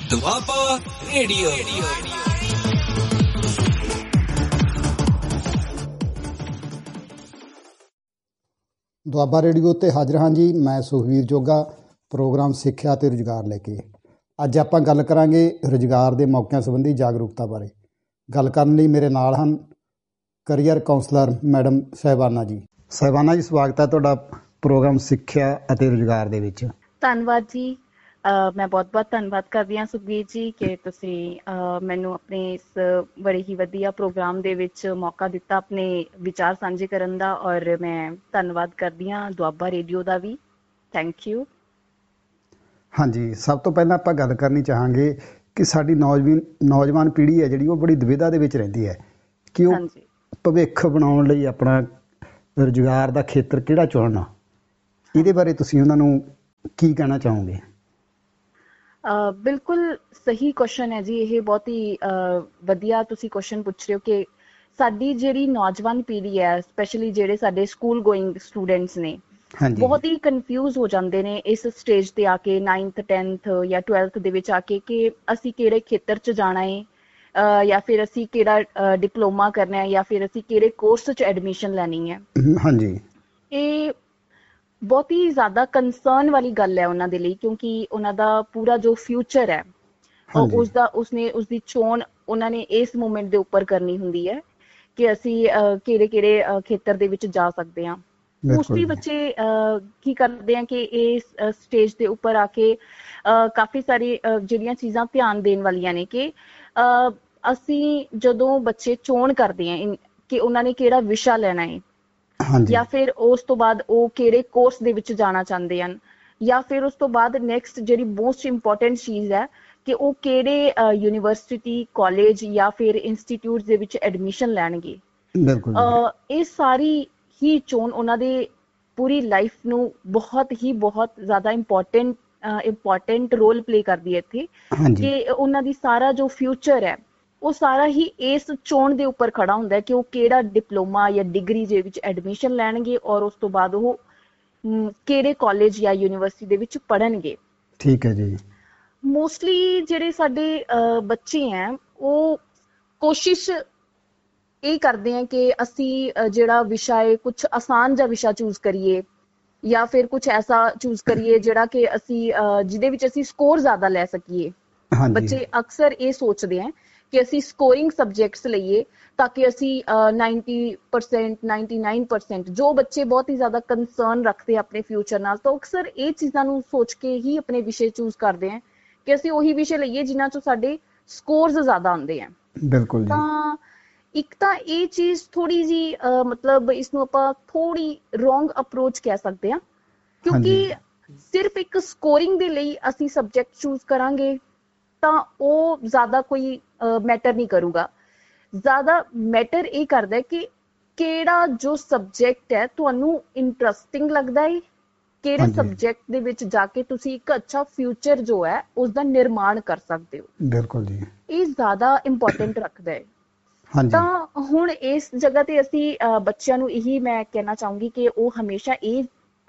Doaba radio. Doaba radio 'ਤੇ ਹਾਜ਼ਰ ਹਾਂ ਜੀ। ਮੈਂ ਸੁਖਵੀਰ ਜੋਗਾ, ਪ੍ਰੋਗਰਾਮ ਸਿੱਖਿਆ ਅਤੇ ਰੁਜ਼ਗਾਰ ਲੈ ਕੇ। ਅੱਜ ਆਪਾਂ ਗੱਲ ਕਰਾਂਗੇ ਰੁਜ਼ਗਾਰ ਦੇ ਮੌਕਿਆਂ ਸੰਬੰਧੀ ਜਾਗਰੂਕਤਾ ਬਾਰੇ। ਗੱਲ ਕਰਨ ਲਈ ਮੇਰੇ ਨਾਲ ਹਨ ਕਰੀਅਰ ਕਾਉਂਸਲਰ ਮੈਡਮ ਸਾਹਿਬਾਨਾ ਜੀ। ਸਾਹਿਬਾਨਾ ਜੀ, ਸਵਾਗਤ ਹੈ ਤੁਹਾਡਾ ਪ੍ਰੋਗਰਾਮ ਸਿੱਖਿਆ ਅਤੇ ਰੁਜ਼ਗਾਰ ਦੇ ਵਿੱਚ। ਧੰਨਵਾਦ ਜੀ। ਮੈਂ ਬਹੁਤ ਧੰਨਵਾਦ ਕਰਦੀ ਹਾਂ ਸੁਖਬੀਰ ਜੀ ਕਿ ਤੁਸੀਂ ਮੈਨੂੰ ਆਪਣੇ ਇਸ ਬੜੇ ਹੀ ਵਧੀਆ ਪ੍ਰੋਗਰਾਮ ਦੇ ਵਿੱਚ ਮੌਕਾ ਦਿੱਤਾ ਆਪਣੇ ਵਿਚਾਰ ਸਾਂਝੇ ਕਰਨ ਦਾ, ਔਰ ਮੈਂ ਧੰਨਵਾਦ ਕਰਦੀ ਹਾਂ Doaba radio the we. Thank you. ਹਾਂਜੀ, ਸਭ ਤੋਂ ਪਹਿਲਾਂ ਆਪਾਂ ਗੱਲ ਕਰਨੀ ਚਾਹਾਂਗੇ ਕਿ ਸਾਡੀ ਨੌਜਵਾਨ ਪੀੜ੍ਹੀ ਹੈ ਜਿਹੜੀ, ਉਹ ਬੜੀ ਦੁਵਿਧਾ ਦੇ ਵਿੱਚ ਰਹਿੰਦੀ ਹੈ ਕਿ ਉਹ ਭਵਿੱਖ ਬਣਾਉਣ ਲਈ ਆਪਣਾ ਰੁਜ਼ਗਾਰ ਦਾ ਖੇਤਰ ਕਿਹੜਾ ਚੁਣਨਾ। ਇਹਦੇ ਬਾਰੇ ਤੁਸੀਂ ਉਹਨਾਂ ਨੂੰ ਕੀ ਕਹਿਣਾ ਚਾਹੋਗੇ? ਬਿਲਕੁਲ ਸਹੀ ਕੁਐਸਚਨ ਹੈ ਜੀ। ਇਹ ਬਹੁਤ ਹੀ ਵਧੀਆ ਤੁਸੀਂ ਕੁਐਸਚਨ ਪੁੱਛ ਰਹੇ ਹੋ ਕਿ ਸਾਡੀ ਜਿਹੜੀ ਨੌਜਵਾਨ ਪੀੜ੍ਹੀ ਹੈ, ਸਪੈਸ਼ਲੀ ਜਿਹੜੇ ਸਾਡੇ ਸਕੂਲ ਗੋਇੰਗ ਸਟੂਡੈਂਟਸ ਨੇ, ਬਹੁਤ ਹੀ ਕਨਫਿਊਜ਼ ਹੋ ਜਾਂਦੇ ਨੇ ਇਸ ਸਟੇਜ ਤੇ ਆ ਕੇ, 9th 10th ਜਾਂ 12th ਦੇ ਵਿੱਚ ਆ ਕੇ, ਕਿ ਅਸੀਂ ਕਿਹੜੇ ਖੇਤਰ 'ਚ ਜਾਣਾ ਹੈ, ਜਾਂ ਫਿਰ ਅਸੀਂ ਕਿਹੜਾ ਡਿਪਲੋਮਾ ਕਰਨਾ ਹੈ, ਜਾਂ ਫਿਰ ਅਸੀਂ ਕਿਹੜੇ ਕੋਰਸ 'ਚ ਐਡਮਿਸ਼ਨ ਲੈਣੀ ਹੈ। ਹਾਂਜੀ, ਇਹ ਬਹੁਤ ਹੀ ਜ਼ਿਆਦਾ ਕੰਸਰਨ ਵਾਲੀ ਗੱਲ ਹੈ ਉਹਨਾਂ ਦੇ ਲਈ, ਕਿਉਂਕਿ ਉਹਨਾਂ ਦਾ ਪੂਰਾ ਜੋ ਫਿਊਚਰ ਹੈ ਉਸਦੀ ਚੋਣ ਉਹਨਾਂ ਨੇ ਇਸ ਮੂਮੈਂਟ ਦੇ ਉੱਪਰ ਕਰਨੀ ਹੁੰਦੀ ਹੈ ਕਿ ਅਸੀਂ ਕਿਹੜੇ ਖੇਤਰ ਦੇ ਵਿੱਚ ਜਾ ਸਕਦੇ ਹਾਂ। ਮੋਸਟਲੀ ਬੱਚੇ ਕੀ ਕਰਦੇ ਆ ਕਿ ਇਸ ਸਟੇਜ ਦੇ ਉੱਪਰ ਆ ਕੇ ਕਾਫੀ ਸਾਰੀ ਜਿਹੜੀਆਂ ਚੀਜ਼ਾਂ ਧਿਆਨ ਦੇਣ ਵਾਲੀਆਂ ਨੇ ਕਿ ਅਸੀਂ ਜਦੋਂ ਬੱਚੇ ਚੋਣ ਕਰਦੇ ਆ ਕਿ ਉਹਨਾਂ ਨੇ ਕਿਹੜਾ ਵਿਸ਼ਾ ਲੈਣਾ ਹੈ, ਜਾਂ ਫਿਰ ਉਸ ਤੋਂ ਬਾਅਦ ਉਹ ਕਿਹੜੇ ਕੋਰਸ ਦੇ ਵਿੱਚ ਜਾਣਾ ਚਾਹੁੰਦੇ ਹਨ, ਜਾਂ ਫਿਰ ਉਸ ਤੋਂ ਬਾਅਦ ਨੈਕਸਟ ਜਿਹੜੀ ਮੋਸਟ ਇੰਪੋਰਟੈਂਟ ਚੀਜ਼ ਹੈ ਕਿ ਉਹ ਕਿਹੜੇ ਯੂਨੀਵਰਸਿਟੀ, ਕਾਲਜ ਜਾਂ ਫਿਰ ਇੰਸਟੀਟਿਊਟ ਦੇ ਵਿੱਚ ਐਡਮਿਸ਼ਨ ਲੈਣਗੇ। ਇਹ ਸਾਰੀ ਹੀ ਚੋਣ ਉਹਨਾਂ ਦੇ ਪੂਰੀ ਲਾਈਫ ਨੂੰ ਬਹੁਤ ਜ਼ਿਆਦਾ ਇੰਪੋਰਟੈਂਟ ਰੋਲ ਪਲੇ ਕਰਦੀ ਹੈ ਇੱਥੇ, ਕਿ ਉਹਨਾਂ ਦੀ ਸਾਰਾ ਜੋ ਫਿਊਚਰ ਹੈ ਉਹ ਸਾਰਾ ਹੀ ਇਸ ਚੋਣ ਦੇ ਉੱਪਰ ਖੜਾ ਹੁੰਦਾ ਹੈ ਕਿ ਉਹ ਕਿਹੜਾ ਡਿਪਲੋਮਾ ਜਾਂ ਡਿਗਰੀ ਦੇ ਵਿੱਚ ਐਡਮਿਸ਼ਨ ਲੈਣਗੇ, ਔਰ ਉਸ ਤੋਂ ਬਾਅਦ ਉਹ ਕਿਹੜੇ ਕਾਲਜ ਜਾਂ ਯੂਨੀਵਰਸਿਟੀ ਦੇ ਵਿੱਚ ਪੜ੍ਹਨਗੇ। ਠੀਕ ਹੈ ਜੀ। ਮੋਸਟਲੀ ਜਿਹੜੇ ਸਾਡੇ ਬੱਚੇ ਹੈ ਉਹ ਕੋਸ਼ਿਸ਼ ਇਹ ਕਰਦੇ ਆ ਕਿ ਅਸੀਂ ਜਿਹੜਾ ਵਿਸ਼ਾ ਹੈ ਕੁਛ ਆਸਾਨ ਜਿਹਾ ਵਿਸ਼ਾ ਚੂਜ਼ ਕਰੀਏ, ਜਾਂ ਫਿਰ ਕੁਛ ਐਸਾ ਚੂਜ਼ ਕਰੀਏ ਜਿਹੜਾ ਕਿ ਅਸੀਂ ਜਿਹਦੇ ਵਿੱਚ ਅਸੀਂ ਸਕੋਰ ਜ਼ਿਆਦਾ ਲੈ ਸਕੀਏ। ਬੱਚੇ ਅਕਸਰ ਇਹ ਸੋਚਦੇ ਆ ਕਿ ਅਸੀਂ ਸਕੋਰਿੰਗ ਸਬਜੈਕਟਸ ਲਈਏ ਤਾਂ ਕਿ ਅਸੀਂ 90%, 99%, ਜੋ ਬੱਚੇ ਬਹੁਤ ਹੀ ਜ਼ਿਆਦਾ ਕੰਸਰਨ ਰੱਖਦੇ ਆ ਆਪਣੇ ਫਿਊਚਰ ਨਾਲ, ਤਾਂ ਅਕਸਰ ਇਹ ਚੀਜ਼ਾਂ ਨੂੰ ਸੋਚ ਕੇ ਹੀ ਆਪਣੇ ਵਿਸ਼ੇ ਚੂਜ਼ ਕਰਦੇ ਆ ਕਿ ਅਸੀਂ ਉਹੀ ਵਿਸ਼ੇ ਲਈਏ ਜਿਨ੍ਹਾਂ 'ਚੋਂ ਸਾਡੇ ਸਕੋਰਸ ਜ਼ਿਆਦਾ ਆਉਂਦੇ ਆ। ਬਿਲਕੁਲ। ਤਾਂ ਇੱਕ ਤਾਂ ਇਹ ਚੀਜ਼ ਥੋੜੀ ਜਿਹੀ ਮਤਲਬ ਇਸਨੂੰ ਆਪਾਂ ਥੋੜੀ ਰੋਂਗ ਅਪਰੋਚ ਕਹਿ ਸਕਦੇ ਹਾਂ, ਕਿਉਂਕਿ ਸਿਰਫ ਇੱਕ ਸਕੋਰਿੰਗ ਦੇ ਲਈ ਅਸੀਂ ਸਬਜੈਕਟ ਚੂਜ਼ ਕਰਾਂਗੇ ਤਾਂ ਉਹ ਜ਼ਿਆਦਾ ਕੋਈ ਮੈਟਰ ਨਹੀਂ ਕਰੂਗਾ। ਜ਼ਿਆਦਾ ਮੈਟਰ ਇਹ ਕਰਦਾ ਕਿ ਕਿਹੜਾ ਜੋ ਸਬਜੈਕਟ ਹੈ ਤੁਹਾਨੂੰ ਇੰਟਰਸਟਿੰਗ ਲੱਗਦਾ ਹੈ, ਕਿਹੜੇ ਸਬਜੈਕਟ ਦੇ ਵਿੱਚ ਜਾ ਕੇ ਤੁਸੀਂ ਇੱਕ ਅੱਛਾ ਫਿਊਚਰ ਜੋ ਹੈ ਉਸਦਾ ਨਿਰਮਾਣ ਕਰ ਸਕਦੇ ਹੋ। ਬਿਲਕੁਲ ਜੀ, ਇਹ ਜ਼ਿਆਦਾ ਇੰਪੋਰਟੈਂਟ ਰੱਖਦਾ ਹੈ। ਤਾਂ ਹੁਣ ਇਸ ਜਗ੍ਹਾ ਤੇ ਅਸੀਂ ਬੱਚਿਆਂ ਨੂੰ ਇਹੀ ਮੈਂ ਕਹਿਣਾ ਚਾਹੂੰਗੀ ਕਿ ਉਹ ਹਮੇਸ਼ਾ ਇਹ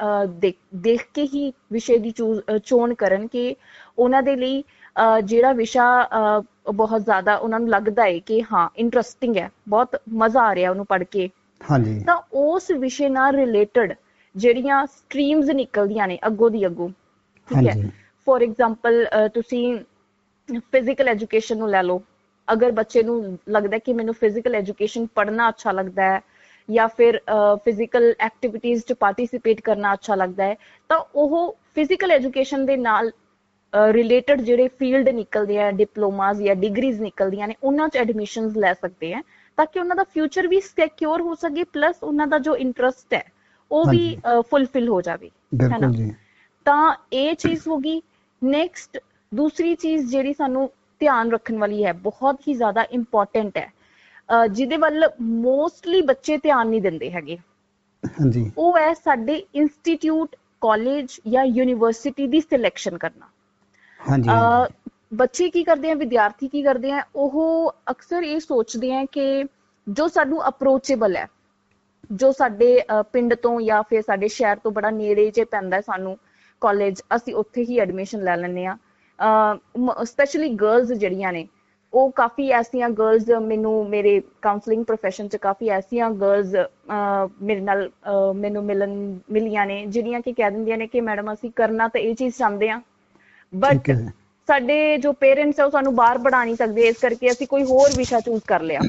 ਦੇਖ ਕੇ ਹੀ ਵਿਸ਼ੇ ਦੀ ਚੋਣ ਕਰਨ ਕਿ ਉਹਨਾਂ ਦੇ ਲਈ ਜਿਹੜਾ ਵਿਸ਼ਾ ਬਹੁਤ ਜ਼ਿਆਦਾ ਉਹਨਾਂ ਨੂੰ ਲੱਗਦਾ ਹੈ ਕਿ ਹਾਂ ਇੰਟਰਸਟਿੰਗ ਹੈ, ਬਹੁਤ ਮਜ਼ਾ ਆ ਰਿਹਾ ਉਹਨੂੰ ਪੜ੍ਹ ਕੇ, ਤਾਂ ਉਸ ਵਿਸ਼ੇ ਨਾਲ ਰਿਲੇਟਡ ਜਿਹੜੀਆਂ ਸਟਰੀਮਸ ਨਿਕਲਦੀਆਂ ਨੇ ਅੱਗੋਂ ਦੀ ਅੱਗੋਂ, ਠੀਕ ਹੈ। ਫੋਰ ਐਗਜ਼ਾਮਪਲ ਤੁਸੀਂ ਫਿਜ਼ੀਕਲ ਐਜੂਕੇਸ਼ਨ ਨੂੰ ਲੈ ਲਓ। ਅਗਰ ਬੱਚੇ ਨੂੰ ਲੱਗਦਾ ਕਿ ਮੈਨੂੰ ਫਿਜ਼ੀਕਲ ਐਜੂਕੇਸ਼ਨ ਪੜ੍ਹਨਾ ਅੱਛਾ ਲੱਗਦਾ ਹੈ, ਜਾਂ ਫਿਰ ਫਿਜ਼ੀਕਲ ਐਕਟੀਵਿਟੀਜ਼ 'ਚ ਪਾਰਟੀਸਿਪੇਟ ਕਰਨਾ ਅੱਛਾ ਲੱਗਦਾ ਹੈ, ਤਾਂ ਉਹ ਫਿਜ਼ੀਕਲ ਐਜੂਕੇਸ਼ਨ ਦੇ ਨਾਲ ਰਿਲੇਟਡ ਜਿਹੜੇ ਫੀਲਡ ਨਿਕਲਦੇ ਆ, ਡਿਪਲੋਮਾਜ਼ ਜਾਂ ਡਿਗਰੀਜ਼ ਨਿਕਲਦੀਆਂ ਨੇ, ਉਹਨਾਂ 'ਚ ਐਡਮਿਸ਼ਨਸ ਲੈ ਸਕਦੇ ਆ ਤਾਂ ਕਿ ਉਹਨਾਂ ਦਾ ਫਿਊਚਰ ਵੀ ਸਿਕਿਉਰ ਹੋ ਸਕੇ, ਪਲੱਸ ਉਹਨਾਂ ਦਾ ਜੋ ਇੰਟਰਸਟ ਹੈ ਉਹ ਵੀ ਫੁਲਫਿਲ ਹੋ ਜਾਵੇ, ਹੈ ਨਾ। ਤਾਂ ਇਹ ਚੀਜ਼ ਹੋ ਗਈ। ਨੈਕਸਟ ਦੂਸਰੀ ਚੀਜ਼ ਜਿਹੜੀ ਸਾਨੂੰ ਧਿਆਨ ਰੱਖਣ ਵਾਲੀ ਹੈ, ਬਹੁਤ ਹੀ ਜ਼ਿਆਦਾ ਇੰਪੋਰਟੈਂਟ ਹੈ, ਜਿਹਦੇ ਵੱਲ ਮੋਸਟਲੀ ਬੱਚੇ ਧਿਆਨ ਨਹੀਂ ਦਿੰਦੇ ਹੈਗੇ, ਉਹ ਹੈ ਸਾਡੇ ਇੰਸਟੀਟਿਊਟ, ਕਾਲਜ ਜਾਂ ਯੂਨੀਵਰਸਿਟੀ ਦੀ ਸਿਲੈਕਸ਼ਨ ਕਰਨਾ। ਬੱਚੇ ਕੀ ਕਰਦੇ ਆ, ਵਿਦਿਆਰਥੀ ਕੀ ਕਰਦੇ ਆ, ਉਹ ਅਕਸਰ ਇਹ ਸੋਚਦੇ ਆ ਕਿ ਜੋ ਸਾਨੂੰ ਅਪਰੋਚੇਬਲ ਹੈ, ਜੋ ਸਾਡੇ ਪਿੰਡ ਤੋਂ ਜਾਂ ਫਿਰ ਸਾਡੇ ਸ਼ਹਿਰ ਤੋਂ ਬੜਾ ਨੇੜੇ ਜੇ ਪੈਂਦਾ ਸਾਨੂੰ ਕਾਲਜ, ਅਸੀਂ ਉੱਥੇ ਹੀ ਐਡਮਿਸ਼ਨ ਲੈ ਲੈਂਦੇ ਹਾਂ। ਸਪੈਸ਼ਲੀ ਗਰਲਸ ਜਿਹੜੀਆਂ ਨੇ, ਉਹ ਕਾਫੀ ਐਸੀਆਂ ਗਰਲਸ ਮੈਨੂੰ ਮੇਰੇ ਕਾਉਂਸਲਿੰਗ ਪ੍ਰੋਫੈਸ਼ਨ 'ਚ ਕਾਫੀ ਐਸੀਆਂ ਗਰਲਸ ਮੇਰੇ ਨਾਲ ਮੈਨੂੰ ਮਿਲੀਆਂ ਨੇ, ਜਿਹੜੀਆਂ ਕਿ ਕਹਿ ਦਿੰਦੀਆਂ ਨੇ ਕਿ ਮੈਡਮ ਅਸੀਂ ਕਰਨਾ ਤਾਂ ਇਹ ਚੀਜ਼ ਚਾਹੁੰਦੇ ਹਾਂ, ਬਟ ਸਾਡੇ ਜੋ ਪੇਰੈਂਟਸ ਆ ਉਹ ਸਾਨੂੰ ਬਾਹਰ ਪੜ੍ਹਾ ਨਹੀਂ ਸਕਦੇ, ਇਸ ਕਰਕੇ ਅਸੀਂ ਕੋਈ ਹੋਰ ਵਿਸ਼ਾ ਚੂਜ਼ ਕਰ ਲਿਆ।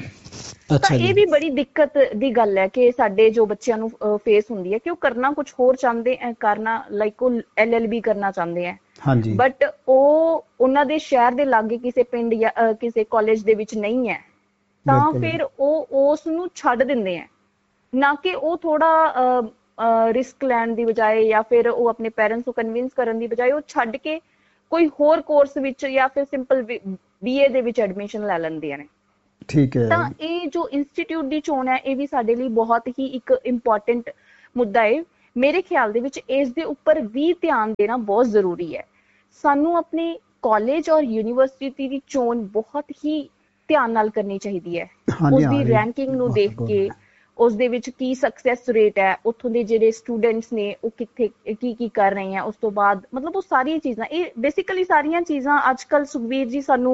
ਤਾਂ ਇਹ ਵੀ ਬੜੀ ਦਿੱਕਤ ਦੀ ਗੱਲ ਹੈ ਕਿ ਸਾਡੇ ਜੋ ਬੱਚਿਆਂ ਨੂੰ ਫੇਸ ਹੁੰਦੀ ਹੈ ਕਿ ਉਹ ਕਰਨਾ ਕੁਝ ਹੋਰ ਚਾਹੁੰਦੇ ਕਰਨਾ, ਲਾਈਕ ਉਹ LLB ਕਰਨਾ ਚਾਹੁੰਦੇ ਹੈ, ਬਟ ਉਹ ਉਹਨਾਂ ਦੇ ਸ਼ਹਿਰ ਦੇ ਲਾਗੇ ਕਿਸੇ ਪਿੰਡ ਜਾਂ ਕਿਸੇ ਕਾਲਜ ਦੇ ਵਿੱਚ ਨਹੀਂ ਹੈ, ਤਾਂ ਫਿਰ ਉਹ ਉਸ ਨੂੰ ਛੱਡ ਦਿੰਦੇ ਹੈ। ਨਾ ਕਿ ਉਹ ਥੋੜਾ ਰਿਸਕ ਲੈਣ ਦੀ ਬਜਾਏ ਜਾਂ ਫਿਰ ਉਹ ਆਪਣੇ ਪੇਰੈਂਟਸ ਨੂੰ ਕਨਵਿੰਸ ਕਰਨ ਦੀ ਬਜਾਏ ਉਹ ਛੱਡ ਕੇ ਕੋਈ ਹੋਰ ਕੋਰਸ ਵਿੱਚ ਜਾਂ ਫਿਰ ਸਿੰਪਲ BA ਦੇ ਵਿੱਚ ਐਡਮਿਸ਼ਨ ਲੈ ਲੈਂਦੀਆਂ ਨੇ। ਠੀਕ ਹੈ। ਤਾਂ ਇਹ ਜੋ ਇੰਸਟੀਚਿਊਟ ਦੀ ਚੋਣ ਹੈ, ਇਹ ਵੀ ਸਾਡੇ ਲਈ ਬਹੁਤ ਹੀ ਇੱਕ ਇੰਪੋਰਟੈਂਟ ਮੁੱਦਾ ਹੈ। ਮੇਰੇ ਖਿਆਲ ਦੇ ਵਿੱਚ ਇਸ ਦੇ ਉੱਪਰ ਵੀ ਧਿਆਨ ਦੇਣਾ ਬਹੁਤ ਜ਼ਰੂਰੀ ਹੈ। ਸਾਨੂੰ ਆਪਣੇ ਕਾਲਜ ਔਰ ਯੂਨੀਵਰਸਿਟੀ ਦੀ ਚੋਣ ਬਹੁਤ ਹੀ ਧਿਆਨ ਨਾਲ ਕਰਨੀ ਚਾਹੀਦੀ ਹੈ। ਉਸਦੀ ਰੈਂਕਿੰਗ ਨੂੰ ਦੇਖ ਕੇ, ਉਸਦੇ ਵਿੱਚ ਕੀ ਸਕਸੈਸ ਰੇਟ ਹੈ, ਉੱਥੋਂ ਦੇ ਜਿਹੜੇ ਸਟੂਡੈਂਟਸ ਨੇ ਉਹ ਕਿੱਥੇ ਕੀ ਕਰ ਰਹੇ ਆ, ਉਸ ਤੋਂ ਬਾਅਦ ਮਤਲਬ ਉਹ ਸਾਰੀਆਂ ਚੀਜ਼ਾਂ, ਇਹ ਬੇਸਿਕਲੀ ਸਾਰੀਆਂ ਚੀਜ਼ਾਂ ਅੱਜ ਕੱਲ੍ਹ ਸੁਖਬੀਰ ਜੀ ਸਾਨੂੰ